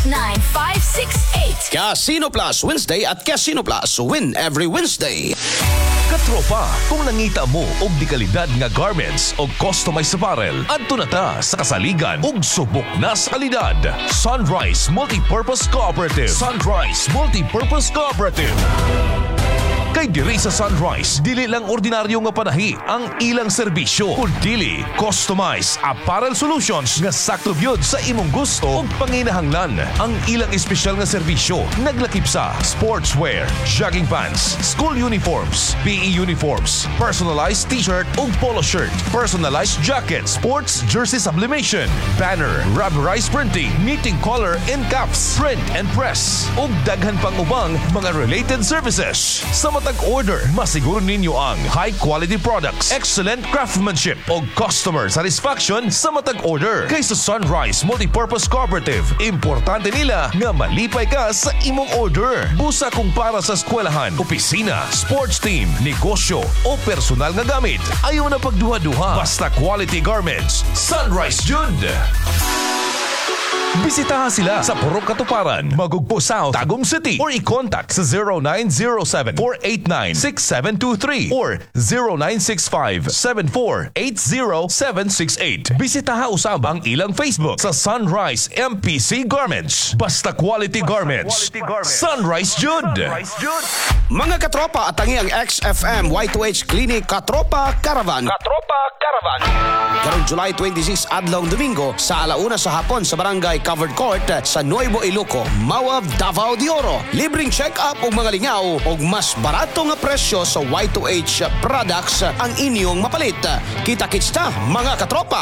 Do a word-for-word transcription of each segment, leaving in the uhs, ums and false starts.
nine five six eight. Casino Plus Wednesday at Casino Plus Win every Wednesday. Katropa, kung nangita mo og di kalidad nga garments o customized apparel, adto na ta sa kasaligan og subok na sa kalidad. Sunrise Multipurpose Cooperative. Sunrise Multipurpose Cooperative. Kay diri sa Sunrise, dili lang ordinaryo nga panahi ang ilang serbisyo, kundi customized apparel solutions nga sakto gyud sa imong gusto ug panginahanglan. Ang ilang espesyal nga serbisyo naglakip sa sportswear, jogging pants, school uniforms, P E uniforms, personalized t-shirt ug polo shirt, personalized jacket, sports jersey sublimation, banner, rubberized printing, knitting collar and cuffs, print and press ug daghan pang ubang mga related services. Sa matag order, masiguro ninyo ang high quality products, excellent craftsmanship o customer satisfaction sa matag order. Kay sa Sunrise Multipurpose Cooperative, importante nila nga malipay ka sa imong order. Busa kung para sa eskwelahan, opisina, sports team, negosyo o personal nga gamit, ayaw na pagduha-duha. Basta quality garments, Sunrise Jud. Bisitahan sila sa Purok Katuparan, Magugpo South, Tagum City, or i-contact sa zero nine zero seven, four eight nine, six seven two three or zero nine six five, seven four eight zero seven six eight. Bisitahan usab ang ilang Facebook sa Sunrise M P C Garments. Basta quality garments, Sunrise Jud. Mga katropa, at tangi ang X F M Y two H Clinic Katropa Caravan. Katropa Caravan. Karong July twenty-six, adlaw Domingo, sa alauna sa hapon sa Barangay Covered Court sa Nuevo Iloco, Mawab, Davao de Oro. Libreng check-up o mga lingaw o mas barato nga presyo sa Y two H products ang inyong mapalit. Kita-kits ta, mga katropa!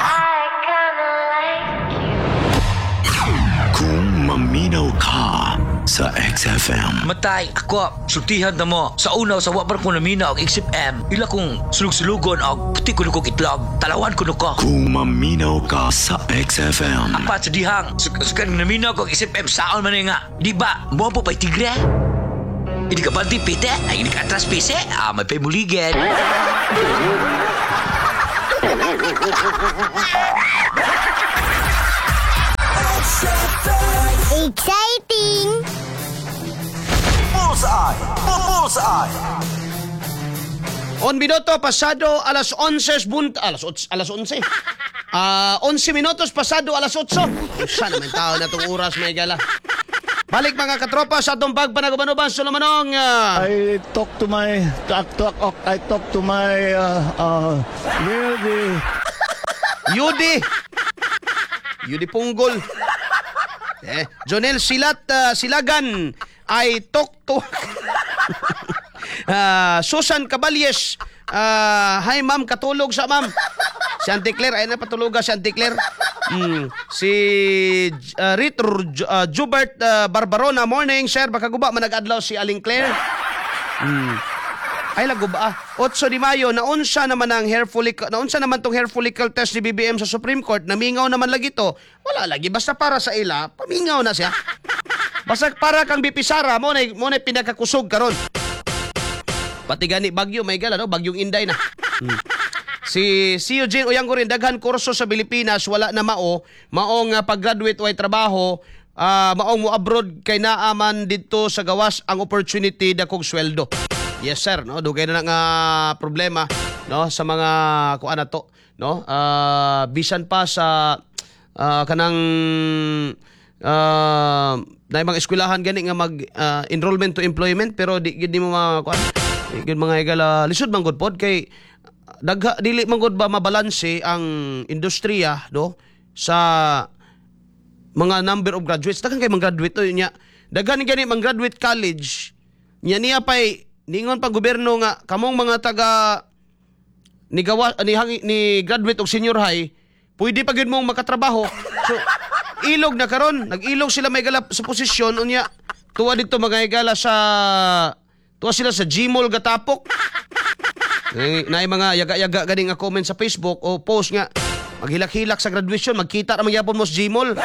Kung maminaw ka sa X F M. Matay, ako, sultihan na mo. Sa unaw, sa wabar ko namina ang X F M. Ila kong sulug-sulugon ang puti ko nukong itlog. Talawan ko nuko. Kung maminaw ka sa X F M. Apat sa dihang, sukan namina ko ang X F M saon man nga. Di ba, mo po pa'y tigre? Hindi ka banti pite? Ay, hindi ka atras pise? Ah, may paymuligan. Exciting! Bullseye! Bullseye! On minuto pasado alas onse bunt alas alas onse. Ah, uh, onse minutos pasado alas otso. Sana man tao na tong oras may gala. Balik mga katropa sa atong pagpanagubanuban sa lumanong. Uh... I talk to my talk talk I talk to my uh uh Yudi. Yudi. Yudi Punggol. Eh, Jonel Silat uh, Silagan ay talk to uh, Susan Caballes. Uh, hi ma'am, katulog sa ma'am. Si Auntie Claire, ay na patuluga si Auntie Claire. Mm, si uh, Ritor uh, Jubert uh, Barbarona, morning sir, baka guba manag-adlaw si Aling Claire. Mm. Ay lago ba? otso de Mayo, naunsa naman ang hair follicle, naunsa naman tong hair follicle test ni B B M sa Supreme Court, namingaw naman lagi to. Wala lagi, basta para sa ila, pamingaw na siya. Basta para kang Bipisara, mo na mo na pinakakusog karon. Pati gani bagyo, may gala no, bagyong Inday na. Hmm. Si si Eugene Uyanggo rin, daghan kurso sa Pilipinas, wala na mao, maong uh, pag-graduate way trabaho, uh, maong mo abroad kay naaman dito sa gawas ang opportunity dakong sweldo. Yes sir, no, dugay na nga problema no sa mga kuan na to, no? Uh, bisan pa sa uh, kanang uh, na mga eskwelahan gani nga mag uh, enrollment to employment, pero di gid mo mga kuan, di gid mga igala lisod man gud pod kay dagha dili man gud ba mabalanse ang industriya no sa mga number of graduates. Daghan kay mga graduate to nya, daghan gani mga graduate college nya niya pay ningon pa gobyerno nga kamong mga taga ni gawa ni, ni graduate og senior high pwede pa gyud mong makatrabaho. So ilog na karon, nag-ilog sila may gala sa posisyon unya tuwa dito mga igala sa tuwa sila sa Gmall gatapok. Eh, na mga yaga-yaga gani nga comment sa Facebook o post nga maghilak-hilak sa graduation, magkita ra magyapon mo sa Gmall.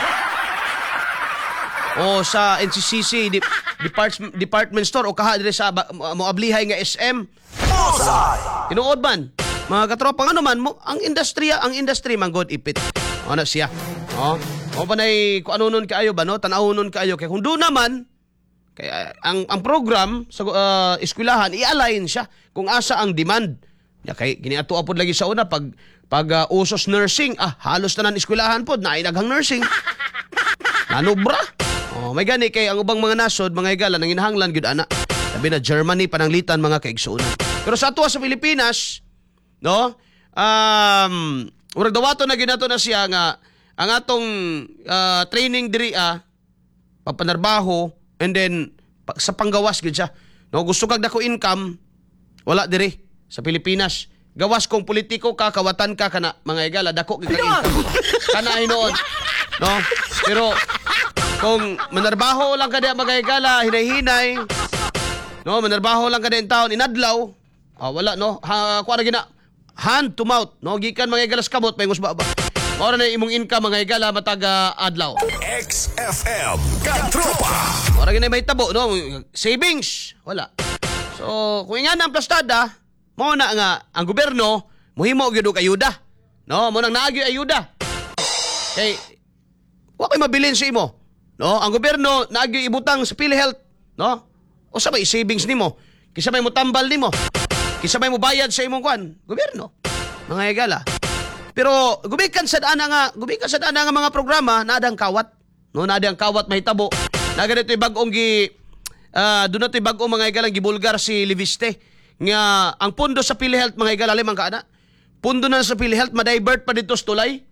O sa N C C C di, department, department store o kaha dire sa moablihay nga S M. Tinuod man mga katropa, ano man mo ang industriya, ang industry man god ipit. Ano siya? Oh. O panay kung ano nun kaayo ba, no? Tanaw nun kaayo. Kaya kung doon naman, kaya ang ang program sa uh, eskwelahan, i-align siya kung asa ang demand. Ya, kay giniato apod lagi sa una, pag, pag uh, usos nursing, ah, halos na ng eskwelahan pod, nainaghang nursing. Nanubra. Oh, may gani kay ang ubang mga nasod, mga higala, nang inahanglan, gud ana. Sabi na, Germany, pananglitan, mga kaigsuunan. Pero sa ato sa Pilipinas, no, um, urag dawato na ginato na siya nga, ang atong uh, training diri ah, papanarbaho, and then pa, sa panggawas gid siya. No, gusto kag dako income, wala diri sa Pilipinas. Gawas kung politiko ka, kawatan ka kana mga igala, dako gid kag income. Kana hinuon. No? Pero kung manarbaho lang ka diya mga igala, hinay-hinay, no, manarbaho lang ka diya in taon, inadlaw, ah, wala no, ha, kuha na gina, hand to mouth, no, gikan mga igala sa kamot, payngos ba ba? Ora na imong income mga igala matag uh, adlaw. X F M Katropa. Ora gina may tabo, no, savings, wala. So, kung nga ang plastada, mo na nga ang gobyerno mohimo gyud og ayuda. No, mo nang naagyo ayuda. Kay wa kay mabilin sa imo. No, ang gobyerno naagyo ibutang sa PhilHealth, no? O sabay savings nimo. Kisa may mo tambal nimo. Kisa may mo bayad sa imong kwan, gobyerno. Mga igala. Pero gumikan sa daan nga, gumikan sa daan nga mga programa na adang kawat. No, na adang kawat mahitabo. Na ganito bag-ong gi uh, doon natin bag-ong mga igalang gibulgar si Liviste nga ang pundo sa PhilHealth mga igala limang kaana. Pundo na sa PhilHealth ma-divert pa dito sa tulay.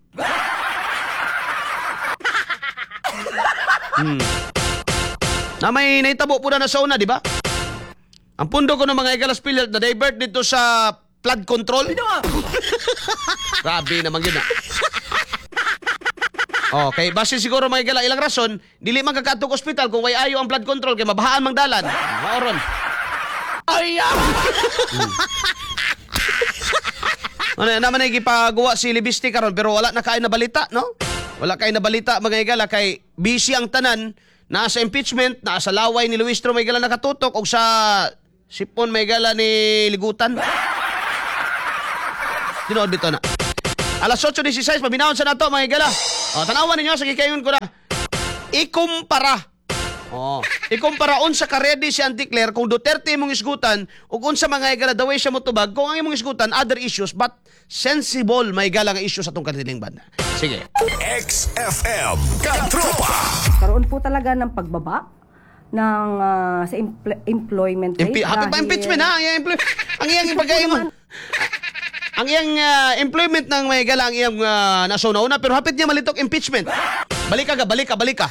Hmm. Na may naitabo po na na sa una, di ba? Ang pundo ko ng mga igala sa PhilHealth na divert dito sa flood control. Grabe naman yun ah. Okay, base siguro mga igala ilang rason, dili man kakatog ospital kung way ayo ang blood control kay mabahaan mang dalan. Maoron. Ay! hmm. Ano naman ay gipagawa si Libiste karon pero wala na kay na balita, no? Wala kay na balita mga igala kay busy ang tanan naa sa impeachment, naa sa laway ni Luistro mga igala nakatutok og sa sipon mga igala ni Ligutan. Tinood bito na. Alas eight dieciséis, pabinahon sa nato, mga igala. O, tanawan ninyo, sige kayon ko na. Ikumpara. O, ikumpara unsa ka ready si Auntie Claire kung Duterte imong isgutan ug unsa mga igala the way siya motubag kung ang imong isgutan other issues but sensible mga igala nga issues atong kanilang banda. Sige. X F M Katropa. Karoon po talaga ng pagbaba ng uh, sa empl- employment rate. Impi- happy pa impeachment ha? Ang iyang employ- ang iyang ipagay mo. Ang iyang uh, employment ng may gala ang iyang uh, naso na una pero hapit niya malitok impeachment. Balik ka, balik ka, balik ka.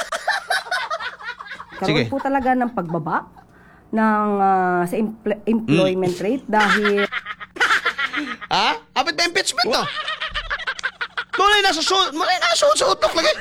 Karoon Sige. po talaga ng pagbaba ng uh, sa empl- employment mm. rate dahil ha? Hapit pa impeachment to. Mulay nasa su- mulay nasa su- sa utok lagi.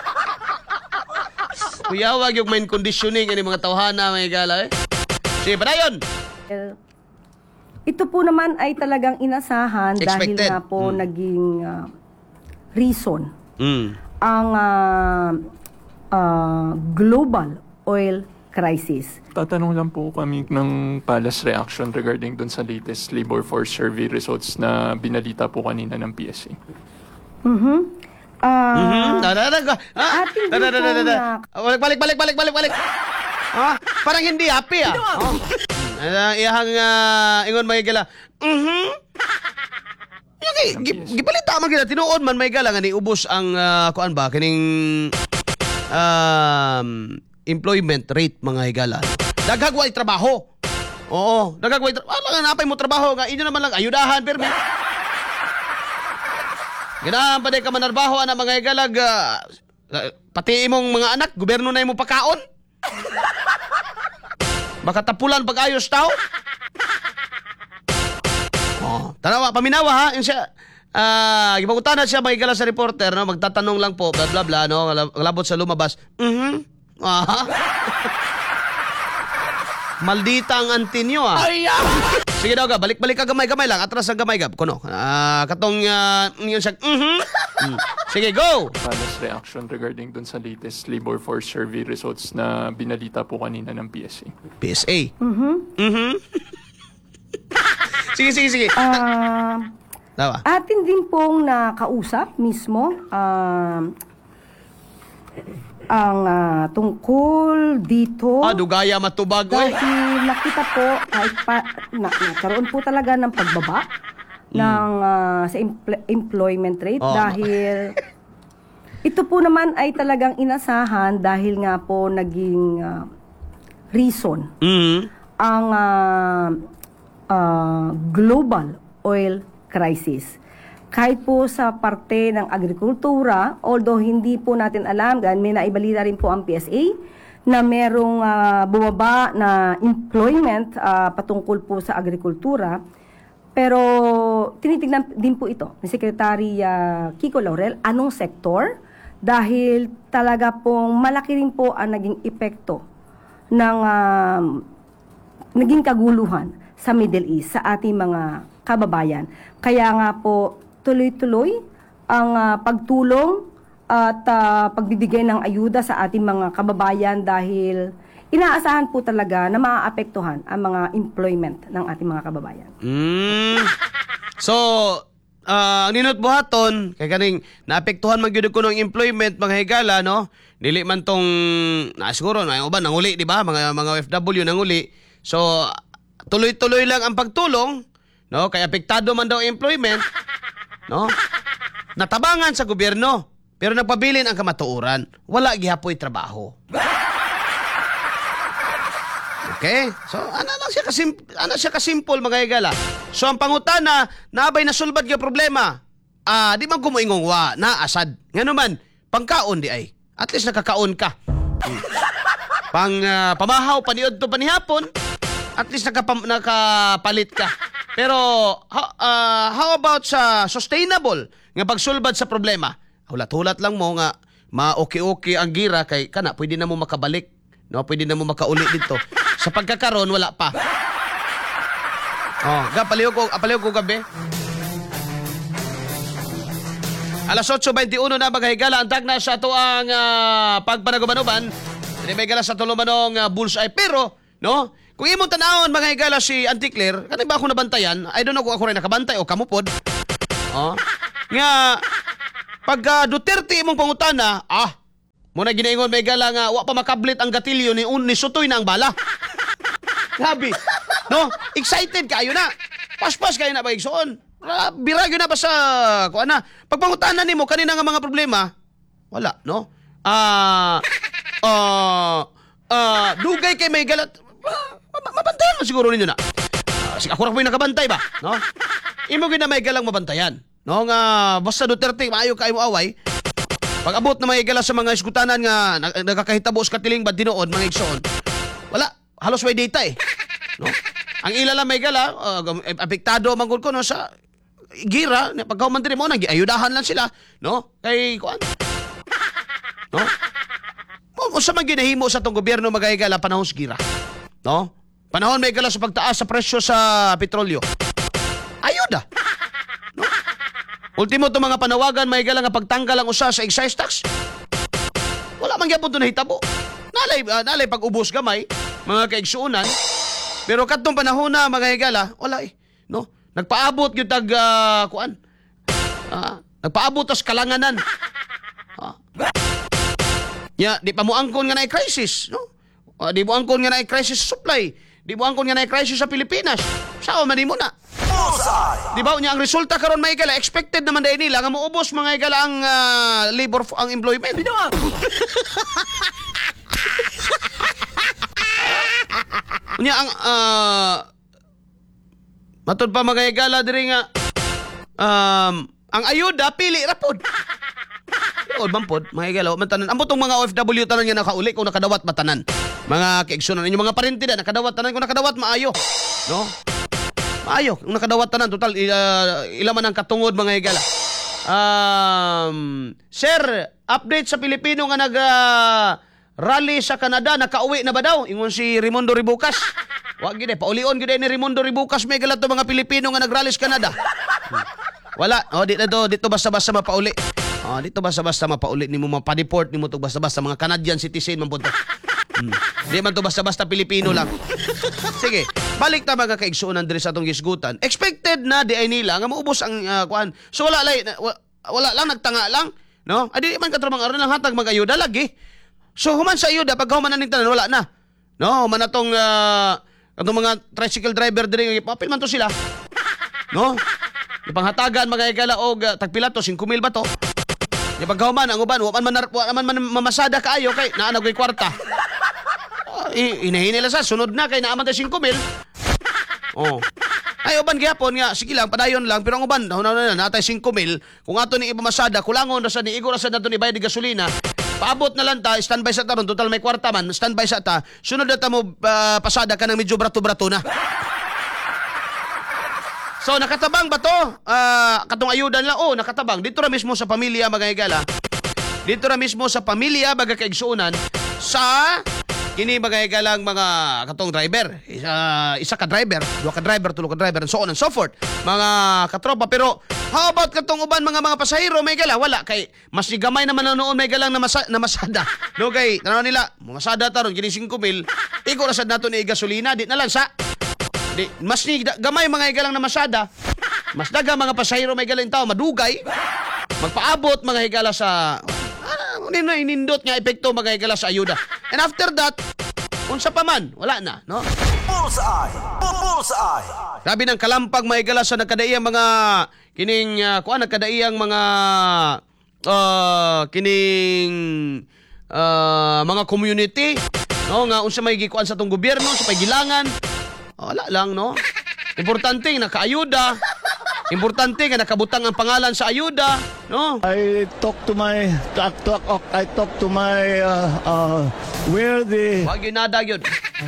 Kuyawag yung main conditioning ani mga tawhana may gala eh. Sige, padayon. uh, ito po naman ay talagang inasahan Expected. dahil nga po mm. naging uh, reason Mm. ang uh, uh, global oil crisis. Tatanong lang po kami ng Palace reaction regarding dun sa latest labor force survey results na binalita po kanina ng P S A. Mhm. Ah, Mhm. Dadadag. Ah, ating din dadadadada. po na- Balik, balik, balik, balik, balik. Ah, parang hindi happy ah. Oh. Uh, iyahang uh, ingon may gala. Mhm. Yung gipalita man gila tinuod man may gala nga ni ubos ang uh, kuan ba kining um, employment rate mga higala. Daghagway trabaho. Oo, daghagway trabaho. Alam nga napay mo trabaho nga inyo naman lang ayudahan permi. Ganahan pa din ka manarbaho ana mga higalag uh, pati imong mga anak gobyerno na imong pakaon. Baka tapulan pag-ayos tao. Oh, tanawa, paminawa ha. Yung siya, ah, uh, gipagutan na siya magigala sa reporter, no? Magtatanong lang po, bla bla bla, no? Labot sa lumabas. Mhm. Ah. Maldita ang antinyo, ah. Sige daw ka, balik-balik ka gamay-gamay lang. Atras ang gamay gab. Kuno. Ah, katong, uh, yun siya, mhm. Mm. Sige, go! Palace reaction regarding dun sa latest labor force survey results na binalita po kanina ng P S A. P S A? Mhm. Mhm. Sige, sige, sige. Ah, Tawa. atin din pong nakausap mismo um, ang ah, tungkol dito. Ah, dugaya matubag oy. Dahil nakita po, kahit pa, na, nagkaroon po talaga ng pagbaba ng ah, sa empl- employment rate Oh. dahil ito po naman ay talagang inasahan dahil nga po naging ah, reason Mm. ang ah, ah, global oil crisis. Kahit po sa parte ng agrikultura, although hindi po natin alam, dahil may naibalita rin po ang P S A, na merong ah, bumaba na employment ah, patungkol po sa agrikultura. Pero tinitignan din po ito ni Secretary ah, Kiko Laurel, anong sektor? Dahil talaga pong malaki rin po ang naging epekto ng ah, naging kaguluhan sa Middle East, sa ating mga kababayan. Kaya nga po, tuloy-tuloy ang ah, pagtulong at ah, pagbibigay ng ayuda sa ating mga kababayan dahil inaasahan po talaga na maaapektuhan ang mga employment ng ating mga kababayan. Mm. So, ah, ang ninot buhaton, kay kaning naapektuhan man gyud ko ng employment mga higala, no? Dili man tong na siguro na uban nanguli, di ba? Mga mga O F W nanguli. So, tuloy-tuloy lang ang pagtulong, no? Kay apektado man daw ang employment, no? Natabangan sa gobyerno, pero nagpabilin ang kamatuoran. Wala gihapoy trabaho. Okay? So, ano lang siya kasim ano siya kasimple mga higala. So, ang pangutana, naabay na sulbad yung problema. Ah, di man kumuingong wa, naasad. Ngano man, pangkaon di ay. At least nakakaon ka. Hmm. Pang ah, pamahaw paniod to panihapon, at least nakapam, nakapalit ka. Pero how, ah, how about sa sustainable nga pagsulbad sa problema? Hulat-hulat lang mo nga ma-okay-okay ang gira kay kana pwede na mo makabalik, no? Pwede na mo makauli dito. Sa pagkakaroon wala pa. Oh, ga paliw ko, apaliw ko gabi. Alas eight twenty-one na maghigala ang tagna sa ato ang uh, pagpanagumanuban. Hindi may gala sa tulumanong uh, bullseye. Pero, no? Kung imong tanawon mga higala si Auntie Claire, kanay ba ako nabantayan? I don't know kung ako rin nakabantay o kamupod. Oh. Nga, pag uh, Duterte imong pangutana, ah, muna ginaingon may gala nga, wa pa makablit ang gatilyo ni, ni Sutoy na ang bala. Grabe. No? Excited kayo na. Pas-pas kayo na ba igsoon? Biragyo na ba sa, kuha na, pagpangutanan nimo kanina nga mga problema, wala, no? Ah, ah, ah, dugay kay may galat, mabantayan mo siguro ninyo na. Uh, ako na po yung nakabantay ba? No? Imo gina may galang mabantayan. No? Nga, basta Duterte, maayo kayo mo away. Pag abot na may gala sa mga iskutanan nga nagkakahitabo sa katiling ba dinoon, mga igsoon, wala, halos may data eh. No? Ang ilala may gala, uh, apektado manggol ko no, sa gira, pagkauman din mo, nag-ayudahan lang sila. No? Kay, kuan? No? O sa man ginahimo sa tong gobyerno magayagala panahon sa gira. No? Panahon may gala sa pagtaas sa presyo sa petrolyo. Ayuda. No? Ultimo to mga panawagan may gala nga pagtanggal ang usa sa excise tax. Wala man gyapon to nahitabo. Nalay uh, nalay pag-ubos gamay mga kaigsuonan. Pero kadtong panahon na mga higala, wala eh. No? Nagpaabot gyud tag uh, kuan. Ah, nagpaabot tas kalanganan. Ah. Ya, di pa mo angkon nga na crisis, no? Uh, di mo angkon nga na crisis sa supply. Di mo angkon nga na crisis sa Pilipinas. Sao man mo na? Di ba unya ang resulta karon may igala expected naman dai nila nga moubos mga igala ang uh, labor ang employment. Unya ang uh, matod pa mga igala diri nga um, ang ayuda pili ra pod. O bampod, mga igalaw, matanan. Amo tong mga O F W tanan nga nakauli kung nakadawat matanan. Mga kaigsunan ninyo mga parente da nakadawat tanan kung nakadawat maayo. No? Maayo, kung nakadawat tanan total uh, ila man ang katungod mga igala. Um, sir, update sa Pilipino nga nag uh, rally sa Canada, nakauwi na ba daw? Ingon si Raimundo Ribucas. Wa gid paulion gid ni Raimundo Ribucas may galat to mga Pilipino nga nagrally sa Canada. Hmm. Wala, oh dito dito basta-basta mapauli. Oh, dito basta-basta mapauli nimo mapadeport nimo to basta-basta mga Canadian citizen man punta. Hmm. Di man to basta-basta Pilipino lang. Sige, balik ta mga kaigsuonan diri sa atong gisgutan. Expected na di ay nila nga maubos ang uh, kuan. So wala lay wala, wala lang nagtanga lang no? Adi man katrabang aron lang hatag mag-ayuda lagi. So human sa ayuda pag human na ning tanan wala na. No, man atong uh, atong mga tricycle driver diri papel man to sila. No? Ipanghatagan mga higala og uh, tagpila to five mil ba to? Di pagkahuman ang uban wa man man wa man, man mamasada kaayo kay naa nagoy kwarta. Uh, inahinila sa sunod na kay naa man tay five mil. Oh. Ay uban gyapon nga sige lang padayon lang pero ang uban daw na na natay five mil kung ato ni ipamasada kulangon ra sa ni igor ra sa nato ni bayad ni gasolina. Paabot na lang ta, standby sa taron, total may kwarta man, standby sa ta, sunod na ta mo uh, pasada ka ng medyo brato-brato na. So, nakatabang ba to? Uh, katong ayuda nila, oh, nakatabang. Dito ra mismo sa pamilya, mga higala. Dito ra mismo sa pamilya, baga kaigsuunan, sa kini mga higalang mga katong driver. Isa, isa ka driver, dua ka driver, tulo ka driver, and so on and so forth. Mga katropa, pero how about katong uban mga mga pasahero, may gala? Wala. Kay, mas gamay naman na noon may galang na, masa, na masada. No, kay, tanaw nila, masada taron, kini five mil, iko rasad nato ni gasolina, di na lang sa, di, mas ni, gamay mga higalang na masada, mas daga mga pasahero may galang tao, madugay, magpaabot mga higala sa, ah, na inindot nga epekto mga higala sa ayuda. And after that, unsa pa man, wala na, no? Bullseye! Bullseye! Sabi ng kalampag mga higala sa nagkadaiyang mga kining uh, kuan nagkadaiyang mga uh, kining uh, mga community, no, nga unsa may gikuan sa tong gobyerno sa pagilangan. Wala lang, no? Importante nga nakaayuda. Importante nga nakabutang ang pangalan sa ayuda, no? I talk to my talk, talk, I talk to my uh, uh, where the Wag yun nada yun.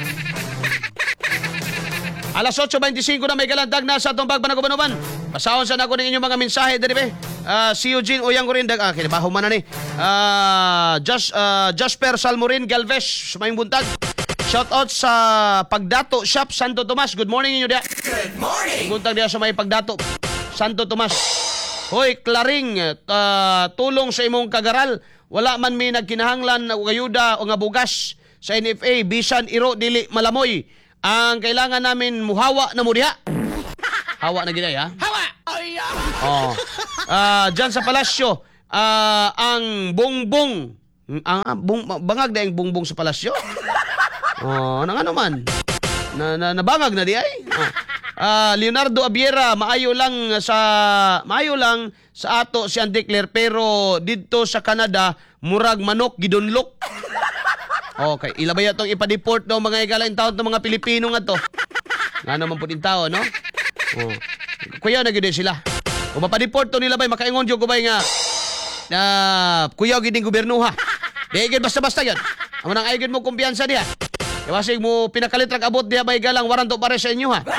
Alas eight twenty-five na may galandag na sa atong bagbanag-uban-uban. Pasahon sa nako ng inyong mga mensahe diri be. Uh, si Eugene Uyang ko rin dag ah, kinabaho man na ni. Uh, Just uh, Jasper Salmorin Galvez may buntag. Shout out sa Pagdato Shop Santo Tomas. Good morning inyo dia. Good morning. Buntag dia sa may Pagdato Santo Tomas. Hoy, Klaring, uh, tulong sa imong kagaral. Wala man mi nagkinahanglan na ayuda o nga bugas sa N F A bisan iro dili malamoy. Ang kailangan namin muhawa na mo diha. Hawa na gid ha. Hawa. Oh. Ah, diyan sa palasyo, ah, ang bongbong ang ah, bung, bangag na yung bongbong sa palasyo. Oh, nang ano man. Na, na nabangag na di ay. Oh. Ah, Leonardo Abiera, maayo lang sa maayo lang sa ato si Andecler pero didto sa Canada murag manok gidunlok. Okay, ilabay atong ipa-deport daw mga igalain taon ng mga Pilipino nga to. Nga naman po din tao, no? Oh. Kuya na gid sila. O mapa-deport to nilabay makaingon jud ko bay nga na uh, kuya gid ning gobyerno ha. Di gid basta-basta yan. Amo nang aygid mo kumpiyansa diha. Kawasig mo pinakalit rag abot diha bay galang waranto pare sa inyo ha.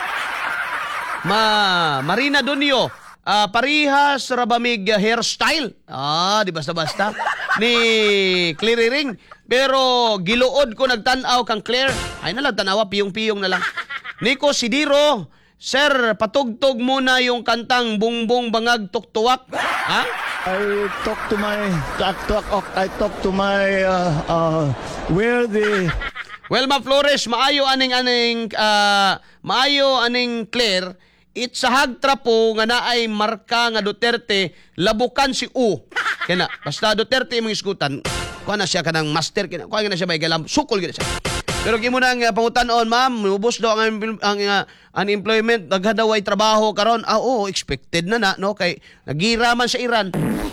Ma Marina Donio, uh, parihas rabamig uh, hairstyle. Ah, di basta-basta. Ni Clary Ring. Pero giluod ko nagtanaw kang Claire. Ay na lang tanawa, piyong-piyong na lang. Nico Sidiro, sir, patugtog muna yung kantang Bungbong Bangag Tuktuwak. Ha? I talk to my talk, talk, I talk to my uh, uh, where the Welma Flores, maayo aning aning uh, maayo aning Claire. It's sa hagtrapo nga naay marka nga Duterte labukan si U. Kaya basta Duterte imong iskutan. Kuha na siya kanang master, kuha na siya may galam, sukol gina siya. Pero kimo nang uh, pangutanon, ma'am, ubos daw ang, ang uh, unemployment, nagadaw ay trabaho karon. Ah, oo, expected na na, no? Kay nagiraman sa Iran.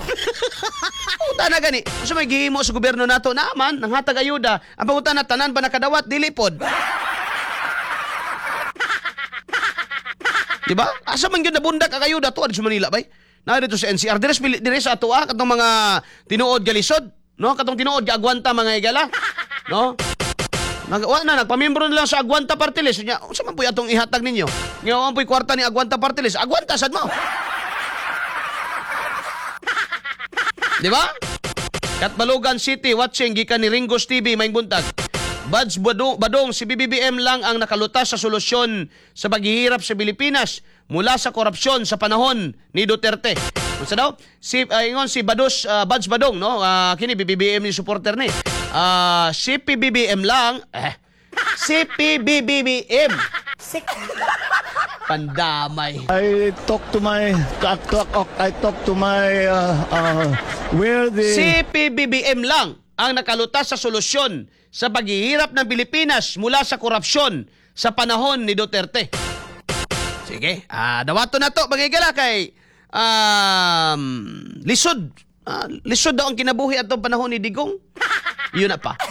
Puta na gani. So may gihimo sa gobyerno nato naman, nang hatag ayuda. Ang pangutan na tanan ba nakadawat, dili pod. Diba? Asa man gyud nabundak ang ayuda tuad sa Manila bay? Na dito sa N C R, dire dire sa ato ah, katong mga tinuod galisod. No, katong tinuod ga Agwanta mga igala. No? Nagawa na nagpamembro na lang sa Agwanta Party List. Nya, unsa man puy atong ihatag ninyo? Ngayon puy kwarta ni Agwanta Party List. Agwanta sad mo. Di ba? Katbalogan City watching gikan ni Ringos T V maing buntag. Buds Badong, Badong si B B B M lang ang nakalutas sa solusyon sa paghihirap sa Pilipinas mula sa korupsyon sa panahon ni Duterte. Unsa daw? Si uh, ingon si Bados uh, Buds Badong, no? Uh, kini B B B M ni supporter ni. Uh, si P B B M lang, eh. Si P B B M. Pandamay. I talk to my I talk I talk to my uh, uh, where the Si P B B M lang ang nakalutas sa solusyon sa paghihirap ng Pilipinas mula sa korupsyon sa panahon ni Duterte. Sige, ah dawato na to magigala kay um, lisod. Ah, lisod daw ang kinabuhi atong panahon ni Digong. Yun na pa.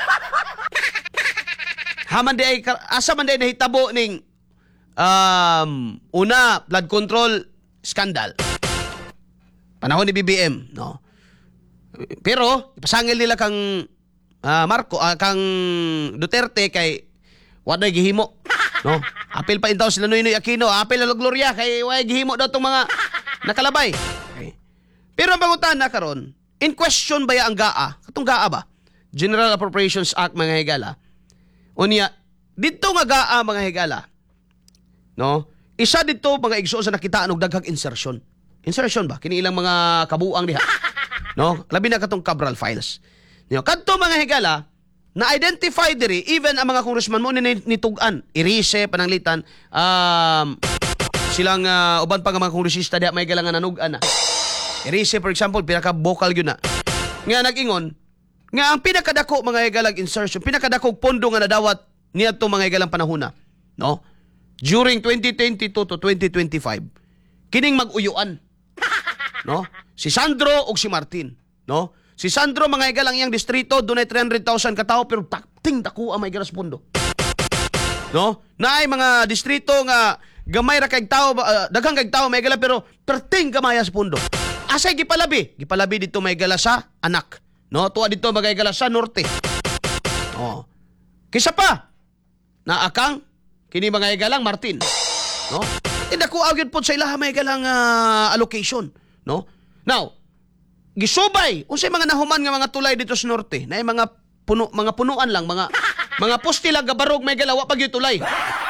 Haman di ay asa man di ay nahitabo ning um, una flood control scandal. Panahon ni B B M, no. Pero ipasangil nila kang uh, Marco, uh, kang Duterte kay waday gihimo, no. Apil pa intaw sila Noynoy Aquino, apil na Gloria kay way gihimo daw tong mga nakalabay. Okay. Pero ang pangutan na karon, in question ba ya ang G A A? Katong G A A ba? General Appropriations Act mga higala. Unya, dito nga G A A mga higala, no? Isa dito mga igsoon sa nakitaan og daghang insertion. Insertion ba? Kini ilang mga kabuang diha. No? Labi na katong Cabral files. No? Kadto mga higala, na-identify diri even ang mga congressman mo ni nitugan, Irise, Pananglitan, um, silang uh, uban pa nga mga kongresista diha may galangan nanugan na. Irise, for example, pinaka-vocal yun na. Nga nag-ingon, nga ang pinakadako mga higalang insertion, pinakadakog pondo nga nadawat niya itong mga higalang panahon na, no? During twenty twenty-two to twenty twenty-five, kining mag-uyuan, no? Si Sandro o si Martin, no? Si Sandro, mga higalang iyang distrito, doon ay three hundred thousand katao, pero takting dako ang mga higalas pondo. No? Na ay mga distrito nga gamay ra kay tao, uh, daghang kay tao may gala pero perting gamaya sa pundo. Asay gipalabi, gipalabi dito may gala sa anak, no? Tuwa dito magay gala sa norte. Oh. Kisa pa na akang kini mga igalang Martin, no? Ida ko agad po sa ilaha may galang uh, allocation, no? Now, gisubay unsay mga nahuman nga mga tulay dito sa norte, na mga puno, mga punuan lang, mga mga poste lang gabarog may galawa pag tulay.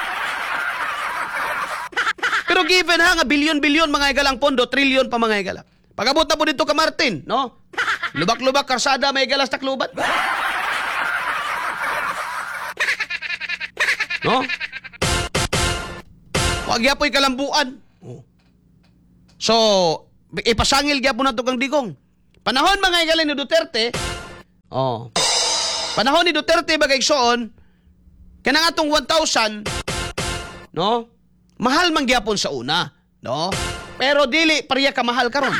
Pero given ha nga bilyon-bilyon mga igalang pondo, trilyon pa mga igala. Pagabot na po dito ka Martin, no? Lubak-lubak karsada may igalas takluban. No? Wag yapoy kalambuan. So, ipasangil gyapon nato kang Digong. Panahon mga igaling ni Duterte, oh. Panahon ni Duterte bagay soon, kanang atong one thousand, no? Mahal man gyapon sa una, no? Pero dili pariya ka mahal karon.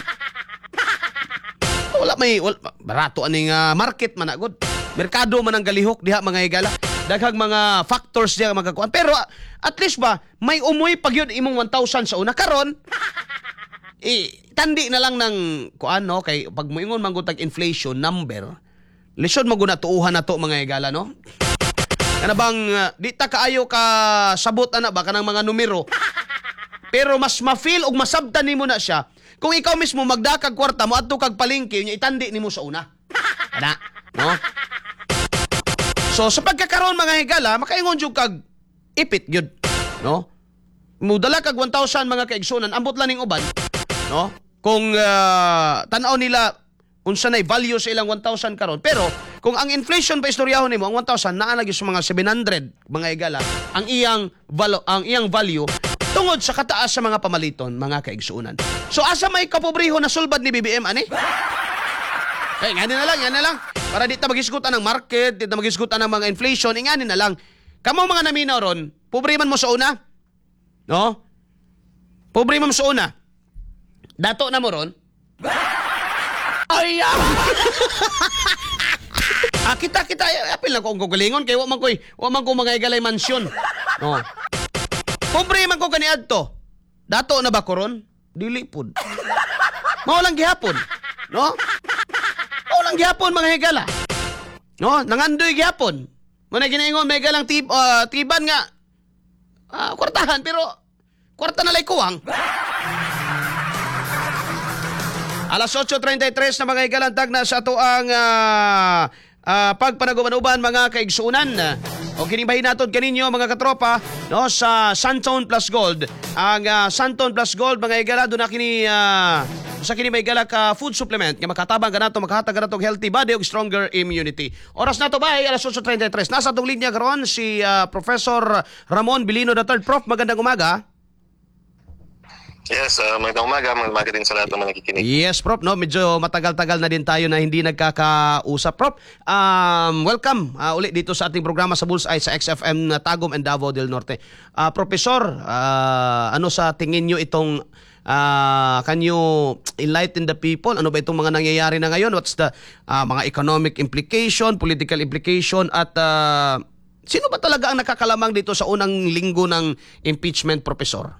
Wala may wala, barato aning uh, market man agud. Merkado man ang galihok diha mga higala. Daghang mga factors diha magakuan. Pero uh, at least ba may umoy pag yun imong one thousand sa una karon. Eh tandi na lang ng kuan no kay pag moingon man gud tag inflation number. Lisod maguna tuuhan na to mga higala no. Kana bang uh, di ta kaayo ka sabot ana ba kanang mga numero. Pero mas ma-feel og masabtan nimo na siya kung ikaw mismo magdakag kwarta mo adto kag palengke nya itandi nimo sa una. Ana, no? So sa pagkakaroon mga higala, makaingon jud kag ipit gyud, no? Mudala kag one thousand mga kaigsunan, ambot lang ning uban, no? Kung uh, tan-aw nila unsa nay value sa ilang one thousand karon, pero kung ang inflation pa istoryahon nimo ang one thousand naa lagi sa mga seven hundred mga higala, ang iyang valo, ang iyang value tungod sa kataas sa mga pamaliton, mga kaigsuunan. So asa may kapobriho na sulbad ni B B M ani? Eh, ngani na lang, yan na lang. Para di ta magisgutan ng market, di ta magisgutan ng mga inflation, ingani na lang. Kamo mga naminaw ron, pobre man mo sa una? No? Pobre man mo sa una? Dato na mo ron? Ay, ah, kita, kita, apil na ko ang gugalingon, kaya waman ko'y, waman ko mga igalay mansyon. No? Pobre man ko kaniad to. Dato na ba ko ron? Dili pud. Maulang gihapon. No? Maulang gihapon mga higala. No? Nangandoy gihapon. Muna ginaingon, may galang tib, uh, tiban nga. Uh, kwartahan, pero kwarta na lay kuwang. Alas eight thirty-three na mga higalantag na sa ato ang uh, uh, pagpanagumanuban mga kaigsuunan. O kinibahin natin kaninyo mga katropa no, sa Santon Plus Gold. Ang uh, Santon Plus Gold mga higala doon na kini uh, sa kini may higala ka food supplement nga makatabang ka na ito, makahatag ka na ito healthy body o stronger immunity. Oras na ito ba ay alas eight thirty-three. Nasa itong linya karon si uh, Professor Ramon Bilino the third. Prof, magandang umaga. Yes, uh, magandang umaga. Magandang umaga din sa lahat ng mga nakikinig. Yes, Prof. No, medyo matagal-tagal na din tayo na hindi nagkakausap, Prof. Um, welcome uh, ulit dito sa ating programa sa Bullseye sa X F M na Tagum and Davao del Norte. Uh, Professor, uh, ano sa tingin nyo itong uh, can you enlighten the people? Ano ba itong mga nangyayari na ngayon? What's the uh, mga economic implication, political implication, at uh, sino ba talaga ang nakakalamang dito sa unang linggo ng impeachment, Professor?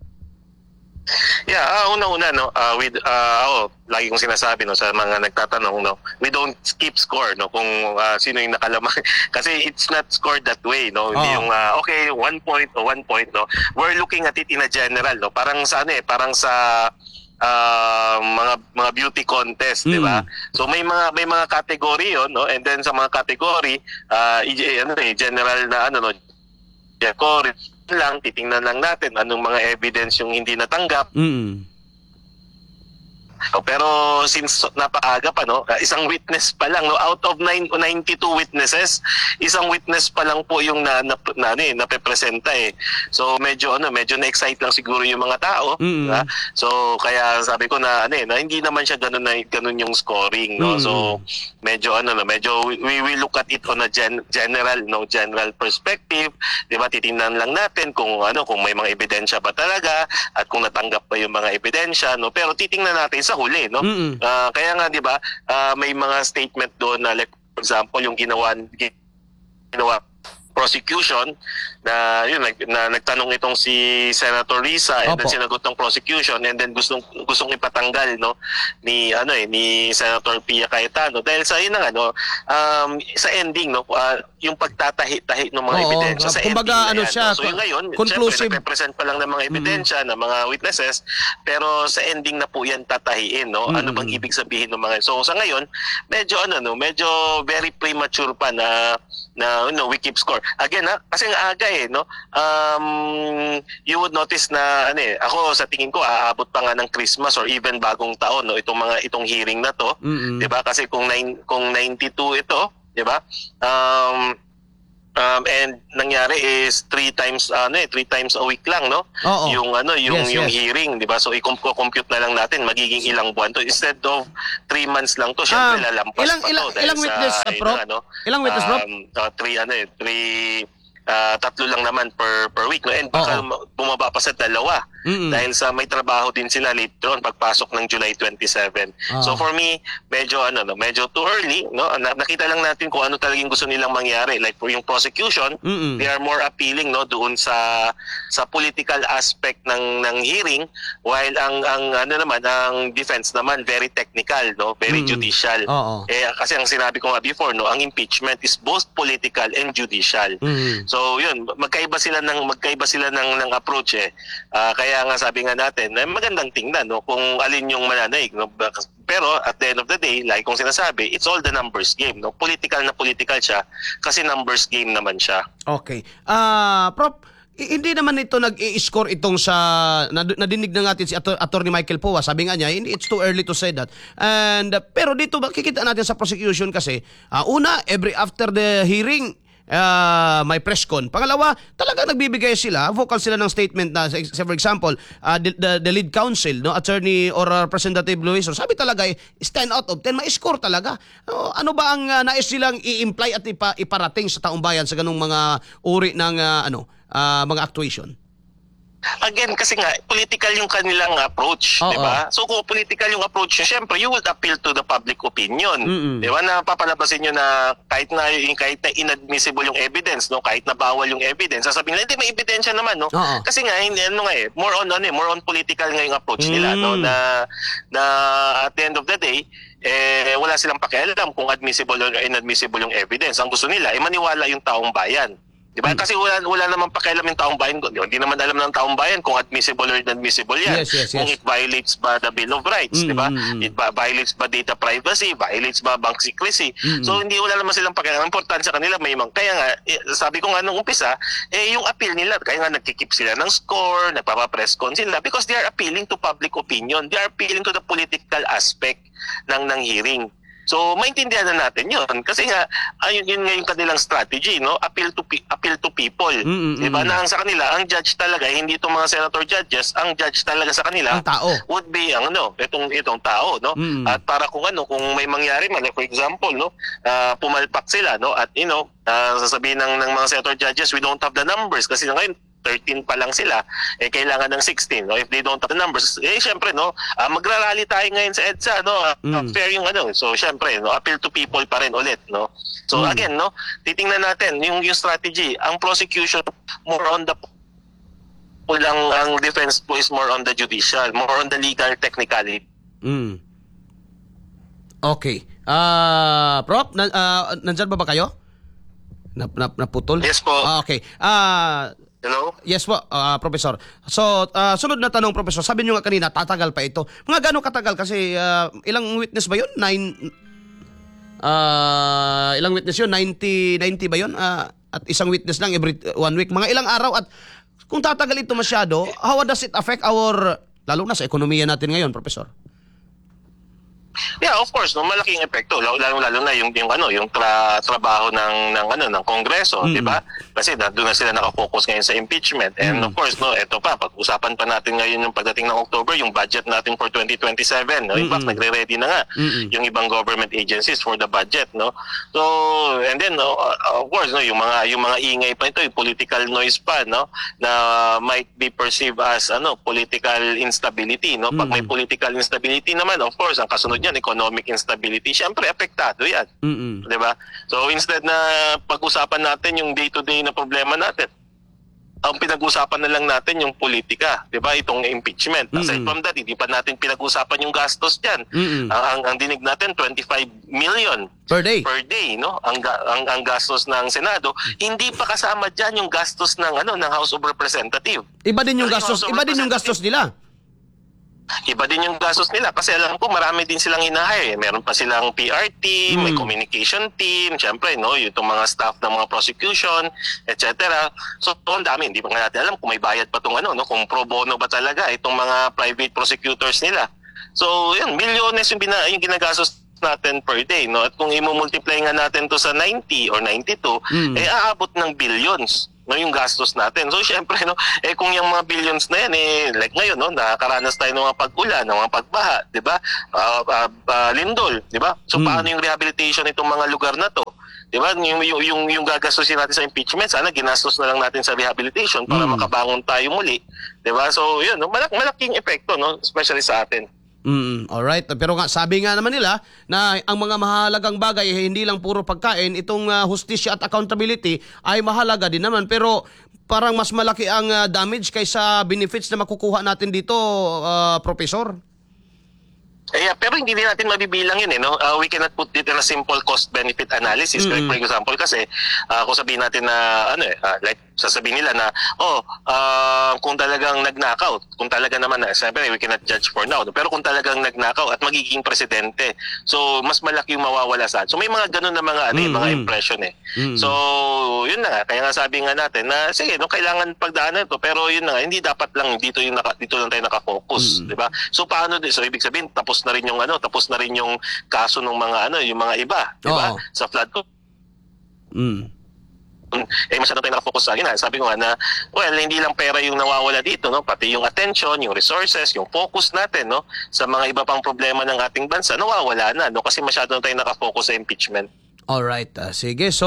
Yeah, uh, una-una no, uh, with uh, ako, lagi kong sinasabi no sa mga nagtatanong no, we don't keep score no kung uh, sino yung nakalamang kasi it's not scored that way no. Hindi Oh. yung uh, okay, one point o one point no. We're looking at it in a general no. Parang sa ano eh, parang sa uh, mga mga beauty contest, di ba? So may mga may mga category yon no, and then sa mga category uh, i- ano eh, general na ano no, category lang, titingnan lang natin anong mga evidence yung hindi natanggap. Mm. Oh, pero since napaaga pa no, uh, isang witness pa lang no, out of nine, ninety-two witnesses, isang witness pa lang po yung na na, na, na, na napepresenta eh. So medyo ano, medyo na-excite lang siguro yung mga tao, Mm-mm. diba? So kaya sabi ko na ano eh, na hindi naman siya ganoon na ganoon yung scoring no. Mm-mm. So medyo ano no, medyo we will look at it on a gen, general no, general perspective, 'di ba? Titingnan lang natin kung ano, kung may mga ebidensya ba talaga at kung natanggap pa yung mga ebidensya no. Pero titingnan natin sa huli no. Mm-mm. Uh, kaya nga 'di ba, uh, may mga statement doon na like for example yung ginawa ginawa prosecution na yun nag, na nagtanong itong si Senator Risa and Opo. then sinagot ng prosecution and then gustong gustong ipatanggal no ni ano eh ni Senator Pia Cayetano dahil sa yun ang ano um, sa ending no uh, yung pagtatahi-tahi ng mga Oo, ebidensya sa kumbaga, ending na ano yan, siya, no? So yung ngayon conclusive. syempre nagpe-present pa lang ng mga ebidensya ng mga witnesses pero sa ending na po yan tatahiin no ano bang ibig sabihin ng mga so sa ngayon medyo ano no medyo very premature pa na na you know, we keep score. Again ha, kasi nga aga eh no. Um you would notice na ano eh, ako sa tingin ko aabot pa nga ng Christmas or even bagong taon no itong mga itong hearing na to, Mm-mm. 'di ba? Kasi kung nine, kung ninety-two ito, 'di ba? Um Um, and nangyari is three times ano eh three times a week lang no Oo. yung ano yung Yes, yung yes. hearing di ba so i-compute na lang natin magiging ilang buwan to instead of three months lang to syempre Ah, lalampas ilang- pa ilang- to dahil ilang sa, witness, uh, yun Prof? nga, no? Ilang witness, Prof? um, uh, three ano eh three ah, tatlo lang naman per per week no and baka Oo. bumaba pa sa dalawa Mm-mm. dahil sa may trabaho din sila later on pagpasok ng July twenty-seven. Ah. So for me medyo ano no medyo too early no Na- nakita lang natin kung ano talagang gusto nilang mangyari like for yung prosecution Mm-mm. they are more appealing no doon sa sa political aspect ng ng hearing while ang ang ano naman ang defense naman very technical no very Mm-mm. judicial. Oo. Eh kasi ang sinabi ko nga before no ang impeachment is both political and judicial. Mm. So yun, magkaiba sila ng magkaiba sila ng ng approach eh. Ah, kaya nga sabi nga natin, eh, magandang tingnan no kung alin yung mananaig no. Pero at the end of the day, like kong sinasabi, it's all the numbers game no. Political na political siya kasi numbers game naman siya. Okay. Ah, Prof, i- hindi naman ito nag-i-score itong sa nad- nadinig na natin si Ato- Attorney Michael Poa. Sabi nga niya, hindi- it's too early to say that. And uh, pero dito makikita natin sa prosecution kasi ah, una, every after the hearing uh, may press con. Pangalawa, talaga nagbibigay sila, vocal sila ng statement na, say, for example, uh, the, the, the lead counsel, no, attorney or uh, Representative Luis, sabi talaga, eh, is ten out of ten, may score talaga. No, ano ba ang uh, nais silang i-imply at ipa, iparating sa taong bayan sa ganung mga uri ng uh, ano, uh, mga actuation? Again, kasi nga, political yung kanilang approach, Oo. di ba? So kung political yung approach nyo, syempre, you would appeal to the public opinion. Mm-mm. Di ba? Na papalabasin nyo na kahit na, yung, kahit na inadmissible yung evidence, no? Kahit na bawal yung evidence, sasabihin nila, hindi, may ebidensya naman, no? Oo. Kasi nga, hindi, ano nga eh, more on, ano eh, more on political nga yung approach nila, no? Mm. Na, na at the end of the day, eh, wala silang pakialam kung admissible or inadmissible yung evidence. Ang gusto nila, ay maniwala yung taong bayan. Di ba? Kasi wala, wala naman pakialam yung taong bayan. Hindi naman alam ng taong bayan kung admissible or inadmissible yan. Yes, yes, Kung yes. it violates ba the Bill of Rights, Mm, di ba? mm, mm. It ba- violates ba data privacy, violates ba bank secrecy. Mm, So hindi wala naman silang pakialam. Ang importante sa kanila may mga. Kaya nga, eh, sabi ko nga nung umpisa, eh yung appeal nila, kaya nga nagkikip sila ng score, nagpapa-press con sila because they are appealing to public opinion. They are appealing to the political aspect ng ng hearing. So maintindihan na natin 'yun kasi nga ayun yun nga yung kanilang strategy, no? Appeal to pe- appeal to people. Mm, mm, 'Di ba? mm. Na ang sa kanila, ang judge talaga hindi itong mga senator judges, ang judge talaga sa kanila Ang tao. would be ang ano, itong itong tao, no? Mm. At para kung ano, kung may mangyari man, like for example, no, ah, pumalpak sila, no? At you know, ah, sasabihin ng ng mga senator judges, we don't have the numbers kasi ngayon thirteen pa lang sila, eh kailangan ng sixteen. No? If they don't have the numbers, eh syempre, no, uh, magrarally tayo ngayon sa EDSA, no? Uh, Mm. fair yung ano. So syempre, no, appeal to people pa rin ulit, no? So Mm. again, no, titingnan natin yung yung strategy. Ang prosecution more on the lang, ang defense po is more on the judicial, more on the legal technicality. Mm. Okay. Ah, Prof, na, ah, nandyan ba ba kayo? Nap, nap, naputol? Yes po. Ah, okay. Ah, Hello? yes po, ah, Professor. So, ah, sunod na tanong, Professor. Sabi niyo nga kanina, tatagal pa ito. Mga gano'ng katagal? Kasi ah, ilang witness ba yun? Nine... Ah, ilang witness yun? ninety, ninety ba yun? Ah, at isang witness lang every one week. Mga ilang araw at kung tatagal ito masyado, how does it affect our, lalo na sa ekonomiya natin ngayon, Professor? Yeah, of course, no, malaking epekto lalo lalo, lalo na yung yung ano, yung tra, trabaho ng ng ano ng Kongreso, Mm. 'di ba? Kasi na, doon na sila nakafocus ngayon sa impeachment. And Mm. of course, no, ito pa pag-usapan pa natin ngayon yung pagdating ng October, yung budget natin for twenty twenty-seven, no? In fact, Mm-mm. nagre-ready na nga Mm-mm. yung ibang government agencies for the budget, no? So, and then no, uh, of course, no, yung mga yung mga ingay pa ito, yung political noise pa, no, na might be perceived as ano, political instability, no? Pag may Mm. political instability naman, of course, ang kasunod niyan economic instability, syempre apektado 'yan. Mm-mm. 'Di ba? So instead na pag-usapan natin yung day-to-day na problema natin, ang pinag-usapan na lang natin yung politika, 'di ba? Itong impeachment. Aside Mm-mm. from that, hindi pa natin pinag-usapan yung gastos diyan. Mm-mm. Ang, ang ang dinig natin twenty-five million Per day. per day, no? Ang ga- ang, ang gastos ng Senado, hindi pa kasama diyan yung gastos ng ano ng House of Representatives. Iba din yung Kasi gastos, House of iba din yung gastos nila. Iba din yung gastos nila kasi alam ko marami din silang hinahire. Meron pa silang P R team, may Mm. communication team, syempre, no, yung mga staff ng mga prosecution, et cetera. So, ang dami, hindi pa nga natin alam kung may bayad pa tong ano, no, kung pro bono ba talaga itong mga private prosecutors nila. So, yun, milyones yung, bina, yung ginagastos natin per day, no? At kung i-multiply nga natin to sa ninety or ninety-two, Mm. eh aabot ng billions, no, yung gastos natin. So syempre, no, eh kung yung mga billions na yan, eh like ngayon, no, nakakaranas tayo ng mga pag-ulan, ng mga pagbaha, 'di ba? Uh, uh, uh, lindol, 'di ba? So Mm. paano yung rehabilitation nitong mga lugar na 'to? 'Di ba? Yung yung yung, yung gagastusin natin sa impeachment, sana ginastos na lang natin sa rehabilitation para Mm. makabangon tayo muli, 'di ba? So yun, no, malak malaking epekto, no, especially sa atin. Mm, alright. Pero nga, sabi nga naman nila na ang mga mahalagang bagay eh, hindi lang puro pagkain, itong uh, hustisya at accountability ay mahalaga din naman. Pero parang mas malaki ang uh, damage kaysa benefits na makukuha natin dito, uh, Professor. Eh, yeah, pero hindi din natin mabibilang yun, eh, no? Uh, we cannot put it in a simple cost-benefit analysis. Mm-hmm. For example, kasi uh, kung sabihin natin na, ano eh, uh, like, sasabihin nila na, oh, uh, kung talagang nag-knockout, kung talaga naman, na, siyempre, we cannot judge for now, no? Pero kung talagang nag-knockout at magiging presidente, so, mas malaki yung mawawala sa So, may mga ganun na mga, ano, eh, mga Mm-hmm. impression, eh. Mm-hmm. So, yun na nga. Kaya nga sabi nga natin na, sige, no, kailangan pagdaanan ito, pero yun na nga, hindi dapat lang dito, yung naka, dito lang tayo nakafocus, Mm-hmm. di ba? So, paano din? So, ibig sabihin, tapos na rin yung ano, tapos na rin yung kaso ng mga ano, yung mga iba, di ba? Oo. Sa flood ko. Mm. Eh masyado tayo nakafocus sa akin. Ha? Sabi ko nga na, well, hindi lang pera yung nawawala dito, no? Pati yung attention, yung resources, yung focus natin, no? Sa mga iba pang problema ng ating bansa, nawawala na, no? Kasi masyado tayo nakafocus sa impeachment. Alright. Uh, sige. So,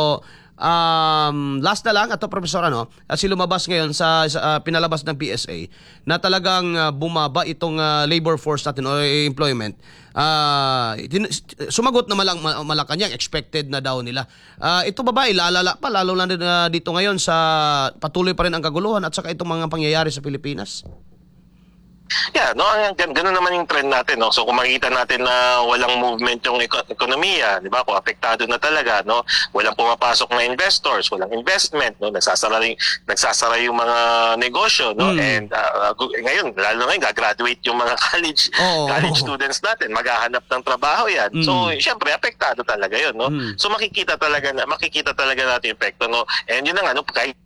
um, last na lang, ato Professor, ano, kasi lumabas ngayon sa, sa uh, pinalabas ng P S A na talagang uh, bumaba itong uh, labor force natin o employment. Uh, tin- sumagot na malang Malacanang, expected na daw nila. Uh, ito ba ba ilalala pa lalo na uh, dito ngayon sa patuloy pa rin ang kaguluhan at saka itong mga pangyayari sa Pilipinas? Yeah, no, gan ganun naman yung trend natin, no. So kung makikita natin na walang movement yung eko ekonomiya, di ba? Kung apektado na talaga, no. Walang pumapasok na investors, walang investment, no. Nagsasara rin, nagsasara yung mga negosyo, no. Mm. And uh, ngayon, lalo ngayon gagraduate yung mga college Oo. college students natin, maghahanap ng trabaho 'yan. Mm. So, syempre apektado talaga 'yon, no. Mm. So makikita talaga na makikita talaga natin yung epekto, no. And yun na nga, no, kahit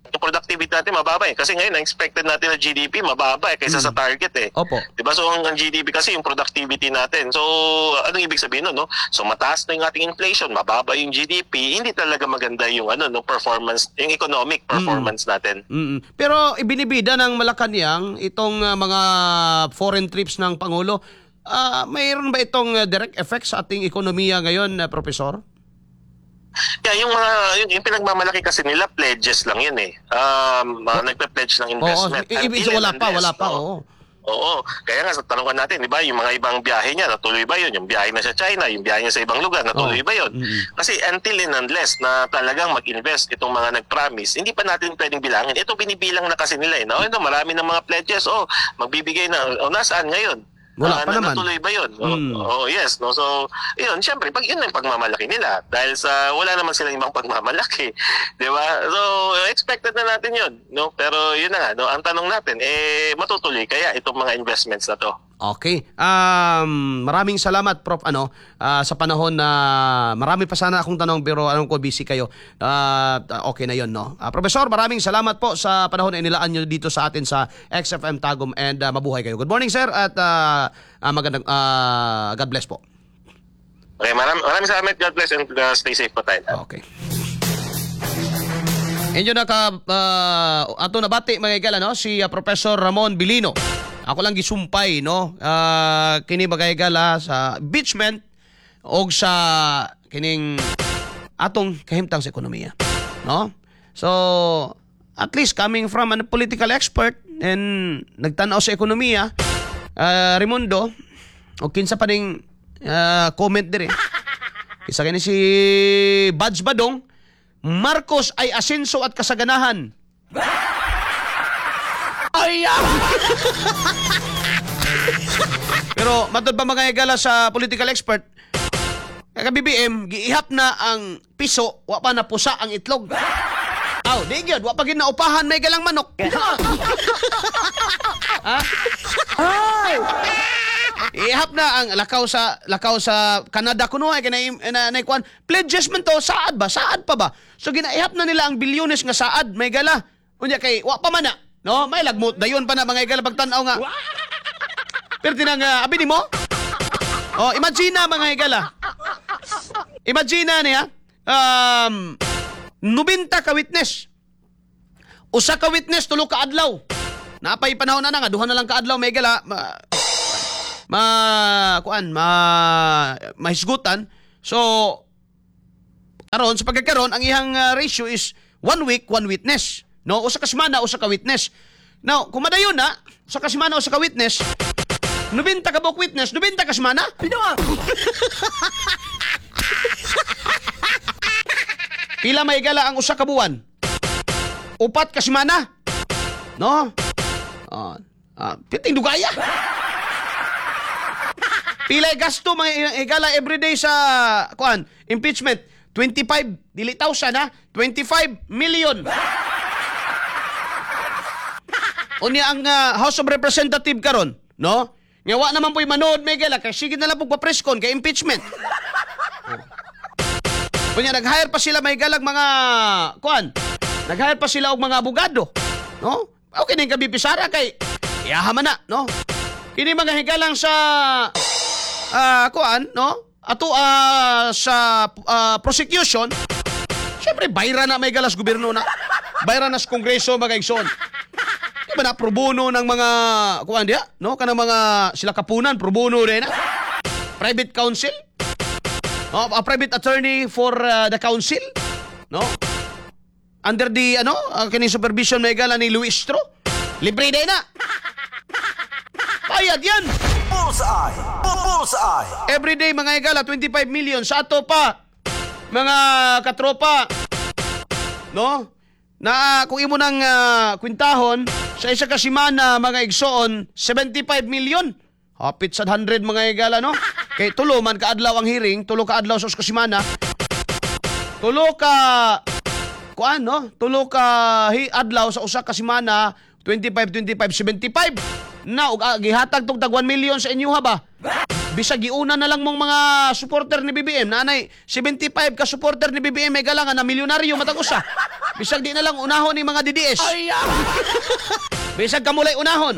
yung productivity natin mababa eh. Kasi ngayon, ang expected natin na G D P mababa eh, kaysa Mm. sa target eh. Opo. Diba? So, ang, ang G D P kasi yung productivity natin. So, anong ibig sabihin nun, no? So, mataas na yung ating inflation, mababa yung G D P, hindi talaga maganda yung ano, no, performance, yung economic performance natin. Mm-mm. Pero ibinibida ng Malacanang itong uh, mga foreign trips ng Pangulo. Ah, mayroon ba itong uh, direct effect sa ating ekonomiya ngayon, uh, Professor? Yeah, yung mga yung, yung pinagmamalaki kasi nila pledges lang yun eh. Um, uh, nagpe-pledge ng investment. Oo, ibig sabihin wala pa, wala pa, oo. Oo. Kaya nga, sa tanong natin, di ba, yung mga ibang biyahe niya, natuloy ba yun? Yung biyahe na sa China, yung biyahe niya sa ibang lugar, natuloy Oo. ba yun? Mm-hmm. Kasi until and unless na talagang mag-invest itong mga nag-promise, hindi pa natin pwedeng bilangin. Ito binibilang na kasi nila eh. No? Ito, marami ng mga pledges. Oh, magbibigay na. O, nasaan ngayon? Wala Ah, pa na- naman. Natuloy ba yun? Oh, Mm. oh, yes. No? So, yun, syempre, pag yun ang pagmamalaki nila. Dahil sa, wala naman silang ibang pagmamalaki. Di ba? So, expected na natin yun. No? Pero yun na nga, no? Ang tanong natin, eh, matutuloy kaya itong mga investments na to? Okay. Um, maraming salamat, Prof. Ano, ah, sa panahon na marami pa sana akong tanong pero anong ko busy kayo. Ah, okay na 'yon, no. Ah, Professor, maraming salamat po sa panahon na inilaan niyo dito sa atin sa X F M Tagum and ah, mabuhay kayo. Good morning, sir, at ah, ah, magandang ah, God bless po. Okay, maraming, maraming salamat. God bless and uh, stay safe po tayo. Okay. Enyo na ka uh, ato nabati mga igala, no, si uh, Professor Ramon Bilino. Ako lang gisumpay, no, uh, kini mga igala sa impeachment og sa kining atong kahimtang sa ekonomiya, no. So at least coming from a political expert and nagtanaw sa ekonomiya, uh, Raimundo, o kinsa pa ning uh, comment dire. Isa kini si Badge Badong, Marcos ay asenso at kasaganahan. Ay! Pero matod pa mga igala sa political expert, kag B B M giihap na ang piso, wa pa napusa ang itlog. Aw, di gyud, wa pa gid naupahan may galang manok. Ha? Ay! Ihap na ang lakaw sa lakaw sa Canada kuno ay kinay na, na kuan pledges man to, saad ba saad pa ba, so ginaihap na nila ang bilyones nga saad may gala unya kay wa pa man na, no, may lagmot dayon pa na mga igala pagtan-aw nga pero tinang uh, abi nimo, oh, imagine na mga igala, imagine na niya um nobenta ka witness, usa ka witness tulo ka adlaw, napay panahon na na nga duha na lang ka adlaw may gala ma, ma kuan ma mahisgutan. So karon sa pagkakaron ang ihang uh, ratio is one week one witness, no, usa ka semana usa ka witness. Now kung madayon na usa ka semana usa ka witness, nobenta ka buk witness, nobenta ka semana. Pila may gala ang usa ka buwan, upat ka semana, no, ah, ah, piting dugaya. Pilay gasto mga igala everyday sa kuan impeachment, twenty-five dili thousand ha, twenty-five million. Unya ang uh, House of Representative karon, no? Nga wa naman po'y manood may gala kay sige na lang pug pa-preskon kay impeachment. Unya nag-hire pa sila may galag mga kuan. Nag-hire pa sila og mga abogado, no? Okay ning kabipisara kay iyahaman na, no? Kini mga higalang sa Ah, uh, kuan, no? Ato uh, sa uh, prosecution, syempre bayra na may galas gobyerno na. Bayra na sa kongreso mga igsoon. Di ba na pro bono ng mga kuan dia, no? Kanang mga sila kapunan pro bono din na. Private counsel. No, a private attorney for uh, the council, no? Under the ano, uh, kini supervision may gala ni Luis Stro. Libre din na. Bayad yan. Bullseye! Bullseye! Everyday mga igala, twenty-five million. Sa ato pa, mga katropa, no? Na kung imo nang uh, kwintahon, sa isa ka simana, mga igsoon, seventy-five million. Hapit sa one hundred mga igala, no? Kay tulo man kaadlaw ang hearing, tulo ka adlaw sa usa ka simana. Tulo ka, kuan, no? Tulo ka hi, adlaw sa usa ka simana, twenty-five, twenty-five, seventy-five. Na, ug uh, gihatag tog tag one million sa inyo ha ba? Bisag giuna na lang mong mga supporter ni B B M. Nanay, seventy-five ka supporter ni B B M may galangan na milyonaryo matag usa. Bisag di na lang unahon ni mga D D S. Bisag kamulay unahon.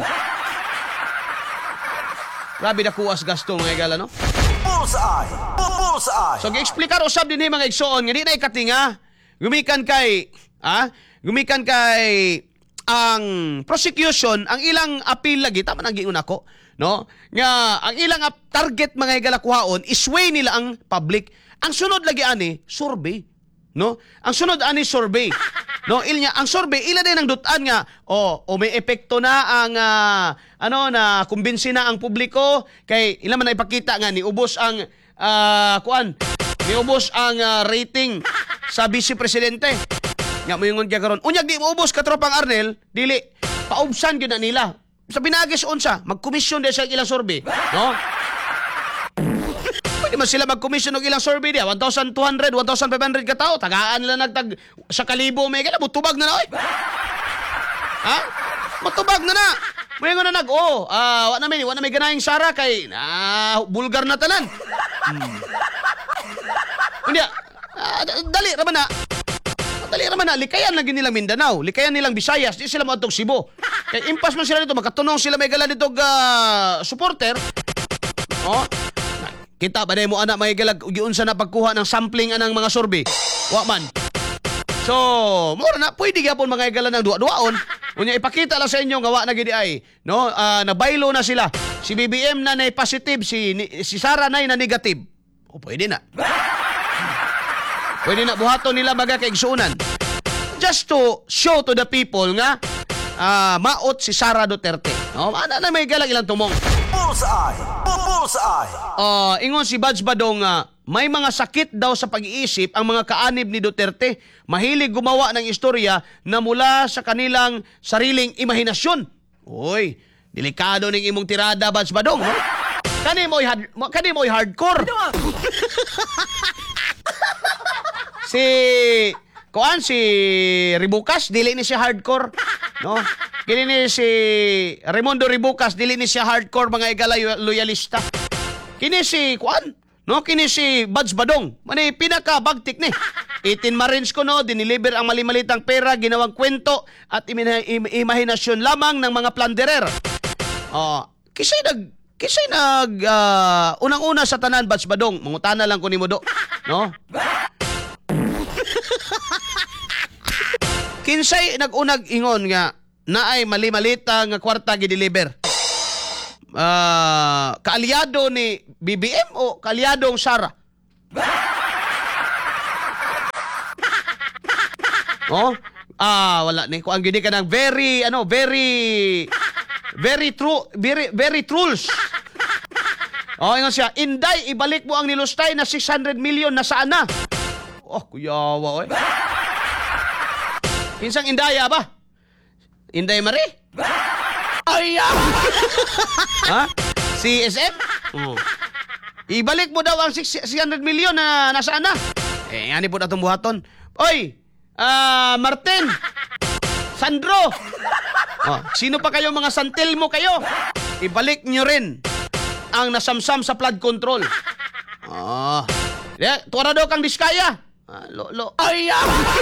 Grabe na kuwas gasto mga igala, no? Bullseye! Bullseye! So, gi-explikar usab din mga igsoon, nga di na ikatinga, gumikan kay, ah, gumikan kay, ang prosecution, ang ilang appeal lagi, tama nang giun ako, no? Nga, ang ilang target mga igala kuhaon, isway nila ang public. Ang sunod lagi ani, survey. No? Ang sunod ani survey. No, ilnya ang survey ila din ang dutan nga o oh, o may epekto na ang uh, ano na kumbinsi na ang publiko kay ila man na ipakita nga ni ubos ang uh, kuan ni ubos ang uh, rating sa vice presidente. Nga moingon kay karon unyag di mo ubos ka tropang Arnel dili paubsan gyud na nila. Sa pinagis unsa magkomisyon di sa ilang survey, no? Di man sila mag-commission ng ilang survey diya, one thousand two hundred, one thousand five hundred ka tao, tagaan nila nagtag sa kalibo, may gala, mutubag na na, oy. Ha? Mutubag na na. May nga na nag, oh, uh, wala na may, wala na may ganahing Sara kay, ah, bulgar na tanan. Hmm. Hindi, uh, dali, raman na. Dali raman na, likayan lagi nilang Mindanao, likayan nilang Visayas, di sila mautog Cebu. Kaya impas man sila dito, makatunong sila may gala dito uh, supporter. Oh, kita ba mo anak may galag giunsa na pagkuha ng sampling anang mga survey. Wa man. So, mura na pwede gyapon mga igala ng duwa-duwaon. Unya ipakita lang sa inyo nga wa na gid ay, no? Uh, nabaylo na sila. Si B B M na nay positive, si ni, si Sara nay na negative. O pwede na. Pwede na buhaton nila baga kay igsuunan. Just to show to the people nga uh, maot si Sara Duterte. No? Ana na may galag ilang tumong. Bullseye! Bullseye! Uh, ingon si Badge Badong, uh, may mga sakit daw sa pag-iisip ang mga kaanib ni Duterte. Mahilig gumawa ng istorya na mula sa kanilang sariling imahinasyon. Uy, delikado ning imong tirada, Badge Badong, no? Kani mo'y hard, kani mo'y hardcore. si Kuan si Ribukas dili ni siya hardcore, no? Kini ni si Raimundo Ribukas dili ni siya hardcore mga igala loyalista. Kini si Kuan, no? Kini si Badge Badong, mani pinaka bagtik ni. eighteen Marines ko no, diniliber ang mali-malitang pera, ginawang kwento at imina- im- imahinasyon lamang ng mga plunderer. Oh, kisay nag kisay nag uh, unang-una sa tanan Badge Badong, mangutana lang ko nimo do, no? Kinsay nag-unag ingon nga naay mali-malita nga kwarta gideliver. Uh, kaalyado ni B B M o kaalyadong Sara? Oh, ah wala ni ko ang gidi ka ng very ano, very very true, very very truls. Oh, ingon siya, Inday, ibalik mo ang nilustay na six hundred million na saan na? Oh, kuyawa oy. Kinsang Indaya ba? Inday Marie? Ay! Ha? Si S M? Oh. Ibalik mo daw ang six hundred million na nasaan na? Eh, yani po na itong buhaton. Oy! Ah, uh, Martin! Sandro! Oh, sino pa kayo mga santil mo kayo? Ibalik nyo rin ang nasamsam sa flood control. Oh. Yeah, tuwara daw kang Diskaya. Ah, lo, lo. Ay!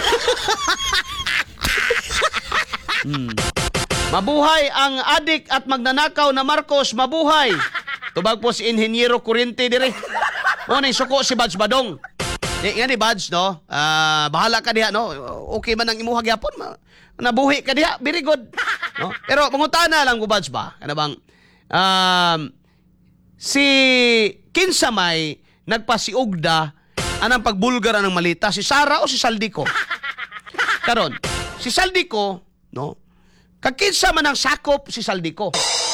Hmm. Mabuhay ang adik at magnanakaw na Marcos, mabuhay. Tubag po si Inhenyero Kurente dire. O nang suko si Badge Badong. Di nga ni Badge, no? Uh, bahala ka diha, no? Okay man ang imuha gyapon, nabuhi ka diha, very good. No? Pero mangutana lang ko Badge ba? Ano bang um, si kinsa may nagpasiugda anang pagbulgar anang malita, si Sara o si Saldico? Karon, si Saldico, no? Kakinsa man ang sakop si Saldico.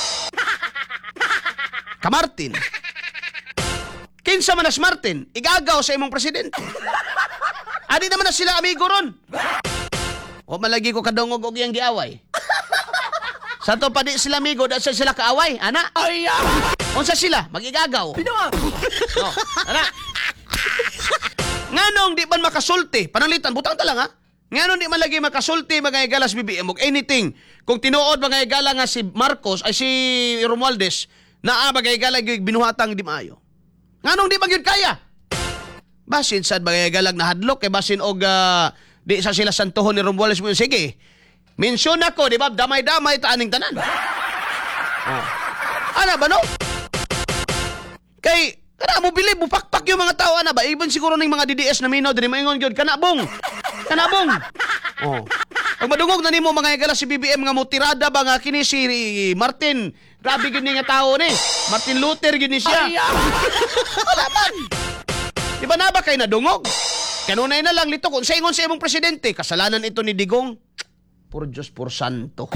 Kamartin. Kinsa man as Martin, igagaw sa imong presidente. Adi naman na sila amigo ron. O malagi ko kadungog og iyang giaway. Sa to pa di sila amigo, da sila kaaway, ana? Ay! Unsa sila? Magigagaw. Pinawa. No, ana. Nganong di man makasulti, pananglitan butang ta lang ha. Ngayon di man lagi makasulti mga igalas B B M og anything. Kung tinuod mga igala nga si Marcos ay si Romualdez na mga igala binuhatang di maayo. Nganong di magyud kaya? Basin sad mga igalag na hadlok kay basin og uh, Di sa sila santuhon ni Romualdez mo. Sige, mention ako, di ba? Damay-damay ta aning tanan. Oh. Ano ba, no? Kay, kana mo bilib, bupakpak yung mga tao, ana ba? Even siguro ng mga D D S na mino, din maingon yun, kanabong. Kanabong. Oh. Pag madungog na nimo mga igala si B B M nga mo tirada ba nga kini si Martin. Grabe gini nga tao ni. Martin Luther gini siya. Wala man. Di ba na ba kay nadungog? Kanunay na lang lito kung sa ingon sa imong presidente, kasalanan ito ni Digong. Por Diyos, por santo.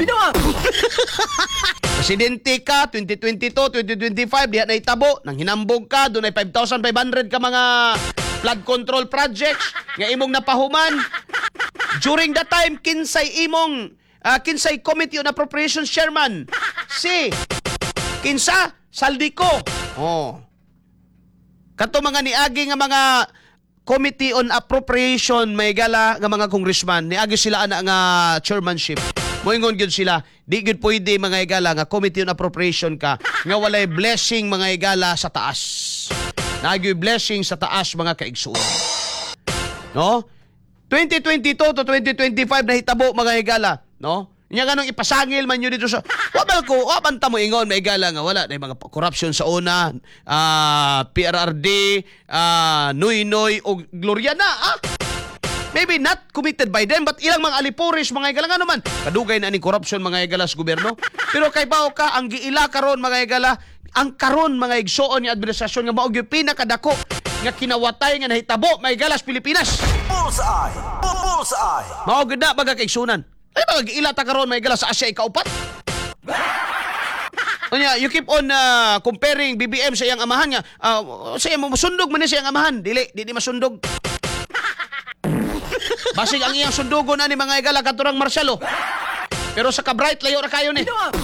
Presidente ka, twenty twenty-two, twenty twenty-five, diha na itabo, nang hinambog ka, doon ay five thousand five hundred ka mga flood control projects, nga imong napahuman. During that time, kinsay imong, uh, kinsay Committee on Appropriations Chairman, si, kinsa, Saldico. Oh. Kato mga niagi nga mga Committee on Appropriation, may gala nga mga congressman, niagi sila ana nga chairmanship. Moingon gyud sila, di gyud pwede mga igala nga Committee on Appropriation ka nga walay blessing mga igala sa taas. Nagyoy blessing sa taas mga kaigsuon. No? twenty twenty-two to twenty twenty-five na hitabo mga igala, no? Nya ganong ipasangil man yun dito sa wabal ko, waban ta mo ingon may igala nga wala na mga corruption sa una, uh, P R R D, uh, Noy Noy o Gloriana, ah? Maybe not committed by them, but ilang mga alipuris, mga igala nga naman. Kadugay na ni corruption, mga igala sa gobyerno. Pero kay bao ka, ang giila karon mga igala, ang karon mga igsoon ni administrasyon nga maog yung pinakadako nga kinawatay nga nahitabo, mga igala sa Pilipinas. Bullseye! Bullseye! Maog na baga kaigsunan. Ay mga giila ta karon mga igala sa Asya ikaupat. Onya, you keep on uh, comparing B B M sa iyang amahan nga. Uh, sa iyang masundog man ni sa iyang amahan. Dili, di di masundog. Basig ang iyang sundugon ani mga igala katurang Marcelo. Pero sa ka-bright layo ra kayo ni.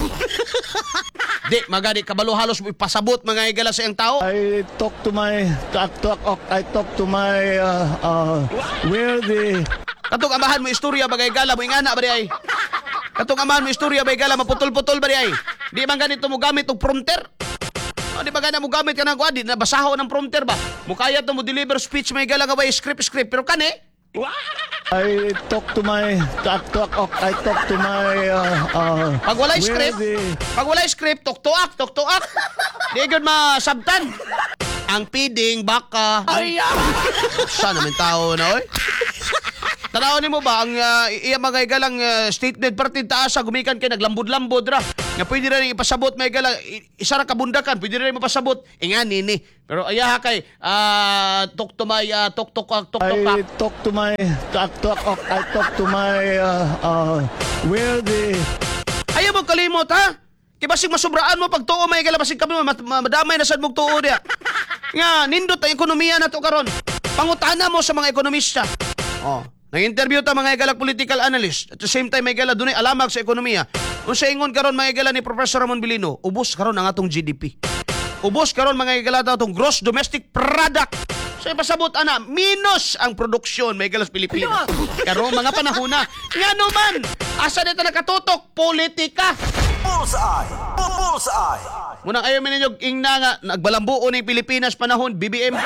Di magadi kabalo halos mo ipasabot mga igala sa iyang tao. I talk to my talk, talk, I talk to my uh, uh, where the Katong amahan mo istorya bagay gala mo ingana ba di ay? Katong amahan mo istorya bagay gala maputol-putol ba di ay? Di man ganito mo gamit og prompter? O, di ba ganito mo gamit ka ng kuha? Di na basaho ng prompter ba? Mukaya to mo deliver speech may gala nga ba script script pero kani? I talk to my talk, talk, I talk to my uh, uh, Pag walay where script, the pag walay script, tok-toak, tok-toak. Di gyud masabtan. Ang piding baka. Ay, sana man tao na oy. Tanawon nimo ba ang uh, iya mga igalang uh, statement partid taasa gumikan kay naglambod-lambod ra. Nga pwede ra ning ipasabot may igala isa ra kabundakan, pwede ra ning mapasabot. Ingani ni. Pero ayaha kay uh, tok to my uh, tok tok tok tok. I talk to my talk, talk, I talk to my uh, uh, where the Ayaw mo kalimot ha. Kay basig masubraan mo pag tuo may igala basig kami madamay na sad mog tuo dia. Nga nindot ang ekonomiya nato karon. Pangutana mo sa mga ekonomista. Oh. Nag-interview ta mga igala political analyst. At the same time, mga igala dunay alamag sa ekonomiya. Kung sa ingon karon mga igala ni Professor Ramon Bilino, ubos karon ang atong G D P. Ubos karon mga igala ta atong gross domestic product. So ipasabot ana, minus ang produksyon mga igala sa Pilipinas. Karon mga panahon na. Nga naman, asa dito nakatutok? Politika. Bullseye! Bullseye! Munang ayaw mininyo ingna nga, nagbalambuo ng Pilipinas panahon, B B M.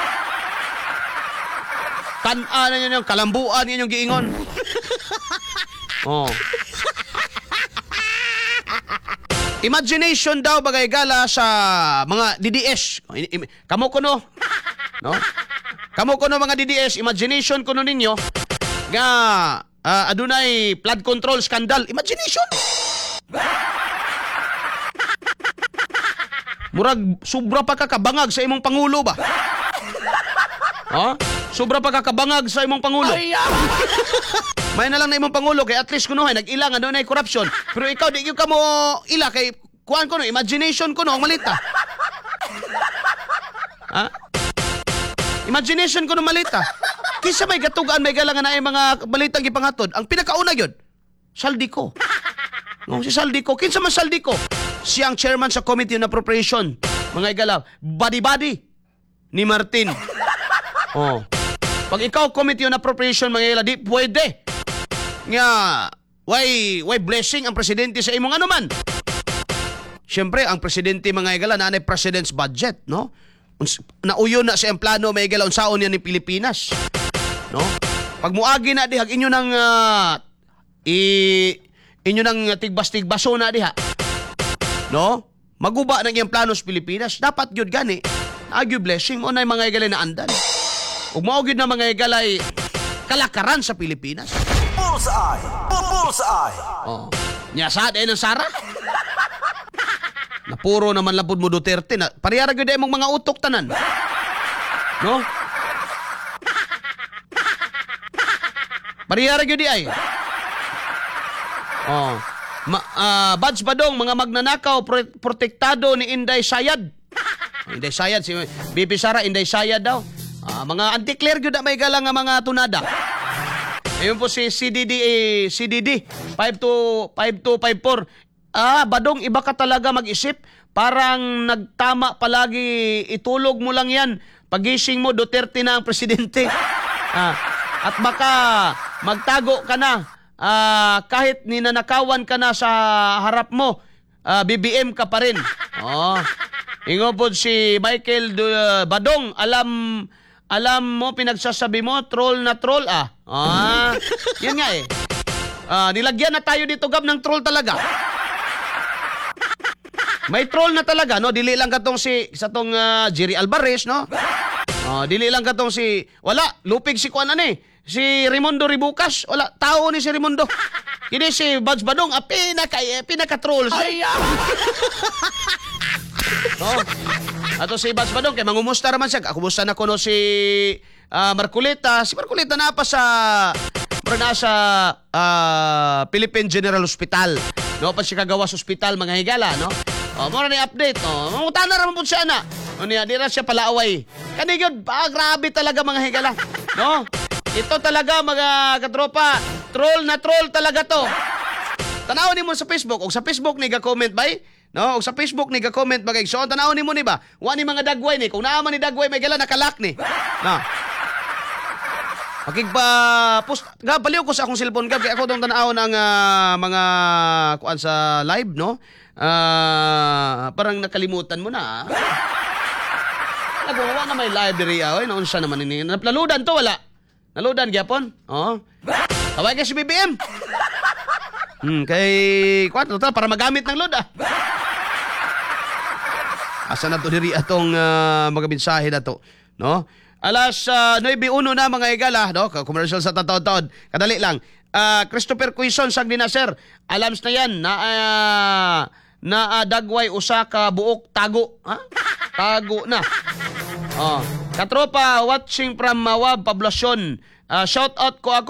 Tan-an ninyo, kalambuan ninyo giingon. Oh. Imagination daw bagay gala sa mga D D S. Kamo kuno, no? Kamo kuno mga D D S, imagination kuno ninyo nga uh, adunay flood control scandal. Imagination. Murag sobra pa kakabangag sa imong pangulo ba? Ha? Sobra pa kakabangag sa imong pangulo. May na lang na imong pangulo kay at least kuno hay nag-ila nga doon ay corruption. Pero ikaw di gyud ka mo ila kay kuan ko no imagination ko no ang malita. Ha? Imagination ko no malita. Kisa may gatugan may galangan na ay mga balitang gipangatod. Ang pinakauna gyud Saldico. No si Saldico, kinsa man Saldico? Siyang chairman sa Committee on Appropriation. Mga igala, body-body ni Martin. Oh. Pag ikaw Committee on Appropriation mga ila, di pwede. Nga, why, why blessing ang presidente sa imong anuman? Siyempre, ang presidente mga igala, na president's budget, no? Nauyo na sa plano mga igala, unsaon yan ni Pilipinas. No? Pag muagi na diha inyo nang uh, i inyo nang tigbas-tigbaso na diha. No? Maguba na iyang plano sa Pilipinas. Dapat gyud gani. Agyo blessing mo na yung mga igalay na andan. Ug mao gyud na mga igalay kalakaran sa Pilipinas. Bullseye! Bullseye! Oh. Nya sa day ng Sara. Na puro naman lapod mo Duterte na parehara gyud ay mong mga utok tanan. No? Parehara gyud ay. Oh. Ma, uh, Bads Badong, mga magnanakaw pro- protektado ni Inday Sayad. Inday Sayad si Bibi Sara, Inday Sayad daw. Uh, mga anti-clear gyud na may galang nga mga tunada. Ayun po si C D D eh, C D D five two five four. Ah, Badong, iba ka talaga mag-isip. Parang nagtama palagi, itulog mo lang yan. Pagising mo, Duterte na ang presidente. Ah, at baka magtago ka na. Ah, kahit ninanakawan ka na sa harap mo, ah, B B M ka pa rin. Oh. Ingo po si Michael uh, Badong, alam alam mo pinagsasabi mo, troll na troll ah. Ah, yun nga eh. Ah, nilagyan na tayo dito gab ng troll talaga. May troll na talaga, no? Dili lang katong si sa tong uh, Jerry Alvarez, no? Oh, dili lang katong si wala, lupig si kuan ani. Si Raimundo Ribucas, wala tao ni si Raimundo. Kini si Bads Badong, ah, pinaka eh, pinaka-troll siya. Oh. Ato si Bads Badong kay mangumusta raman siya. Kumusta na kuno si uh, Marcoleta. Si Marcoleta na pa sa na sa uh, Philippine General Hospital. No, pa siya kagawa sa hospital mga higala, no? Oh, mo na ni update, no. Mangutan na raman pud siya na. O niya, di na siya palaaway. Kani gyud, ah, grabe talaga mga higala, no? Ito talaga mga katropa, troll na troll talaga to. Tanawon nimo sa Facebook, o sa Facebook ni ga-comment bay, no? O sa Facebook ni ga-comment bagay. So tanawon nimo ni ba? Wa ni mga dagway ni, kung naa man ni dagway may gala nakalak ni. No. Pagigpa post, ga baliw ko sa akong cellphone gab kay ako tong tan-aw ng uh, mga kuan sa live, no? Ah, uh, parang nakalimutan mo na. Nagawa na may live diri oy, naon siya naman ini. Naplaludan to wala. Naludan gyapon. Oh. Tawag ka si B B M. Hmm, kay kuan total para magamit ng load ah. Asa na to diri atong uh, mga mensahe na to, no? Alas uh, nine one na mga igala, no? Commercial sa taon-taon. Kadali lang. Uh, Christopher Quezon sang dinaser. Alams na yan na uh, na uh, dagway usa ka buok tago, ha? Tago na. Oh, katropa watching from Mawab Poblacion. Uh, shout out ko ako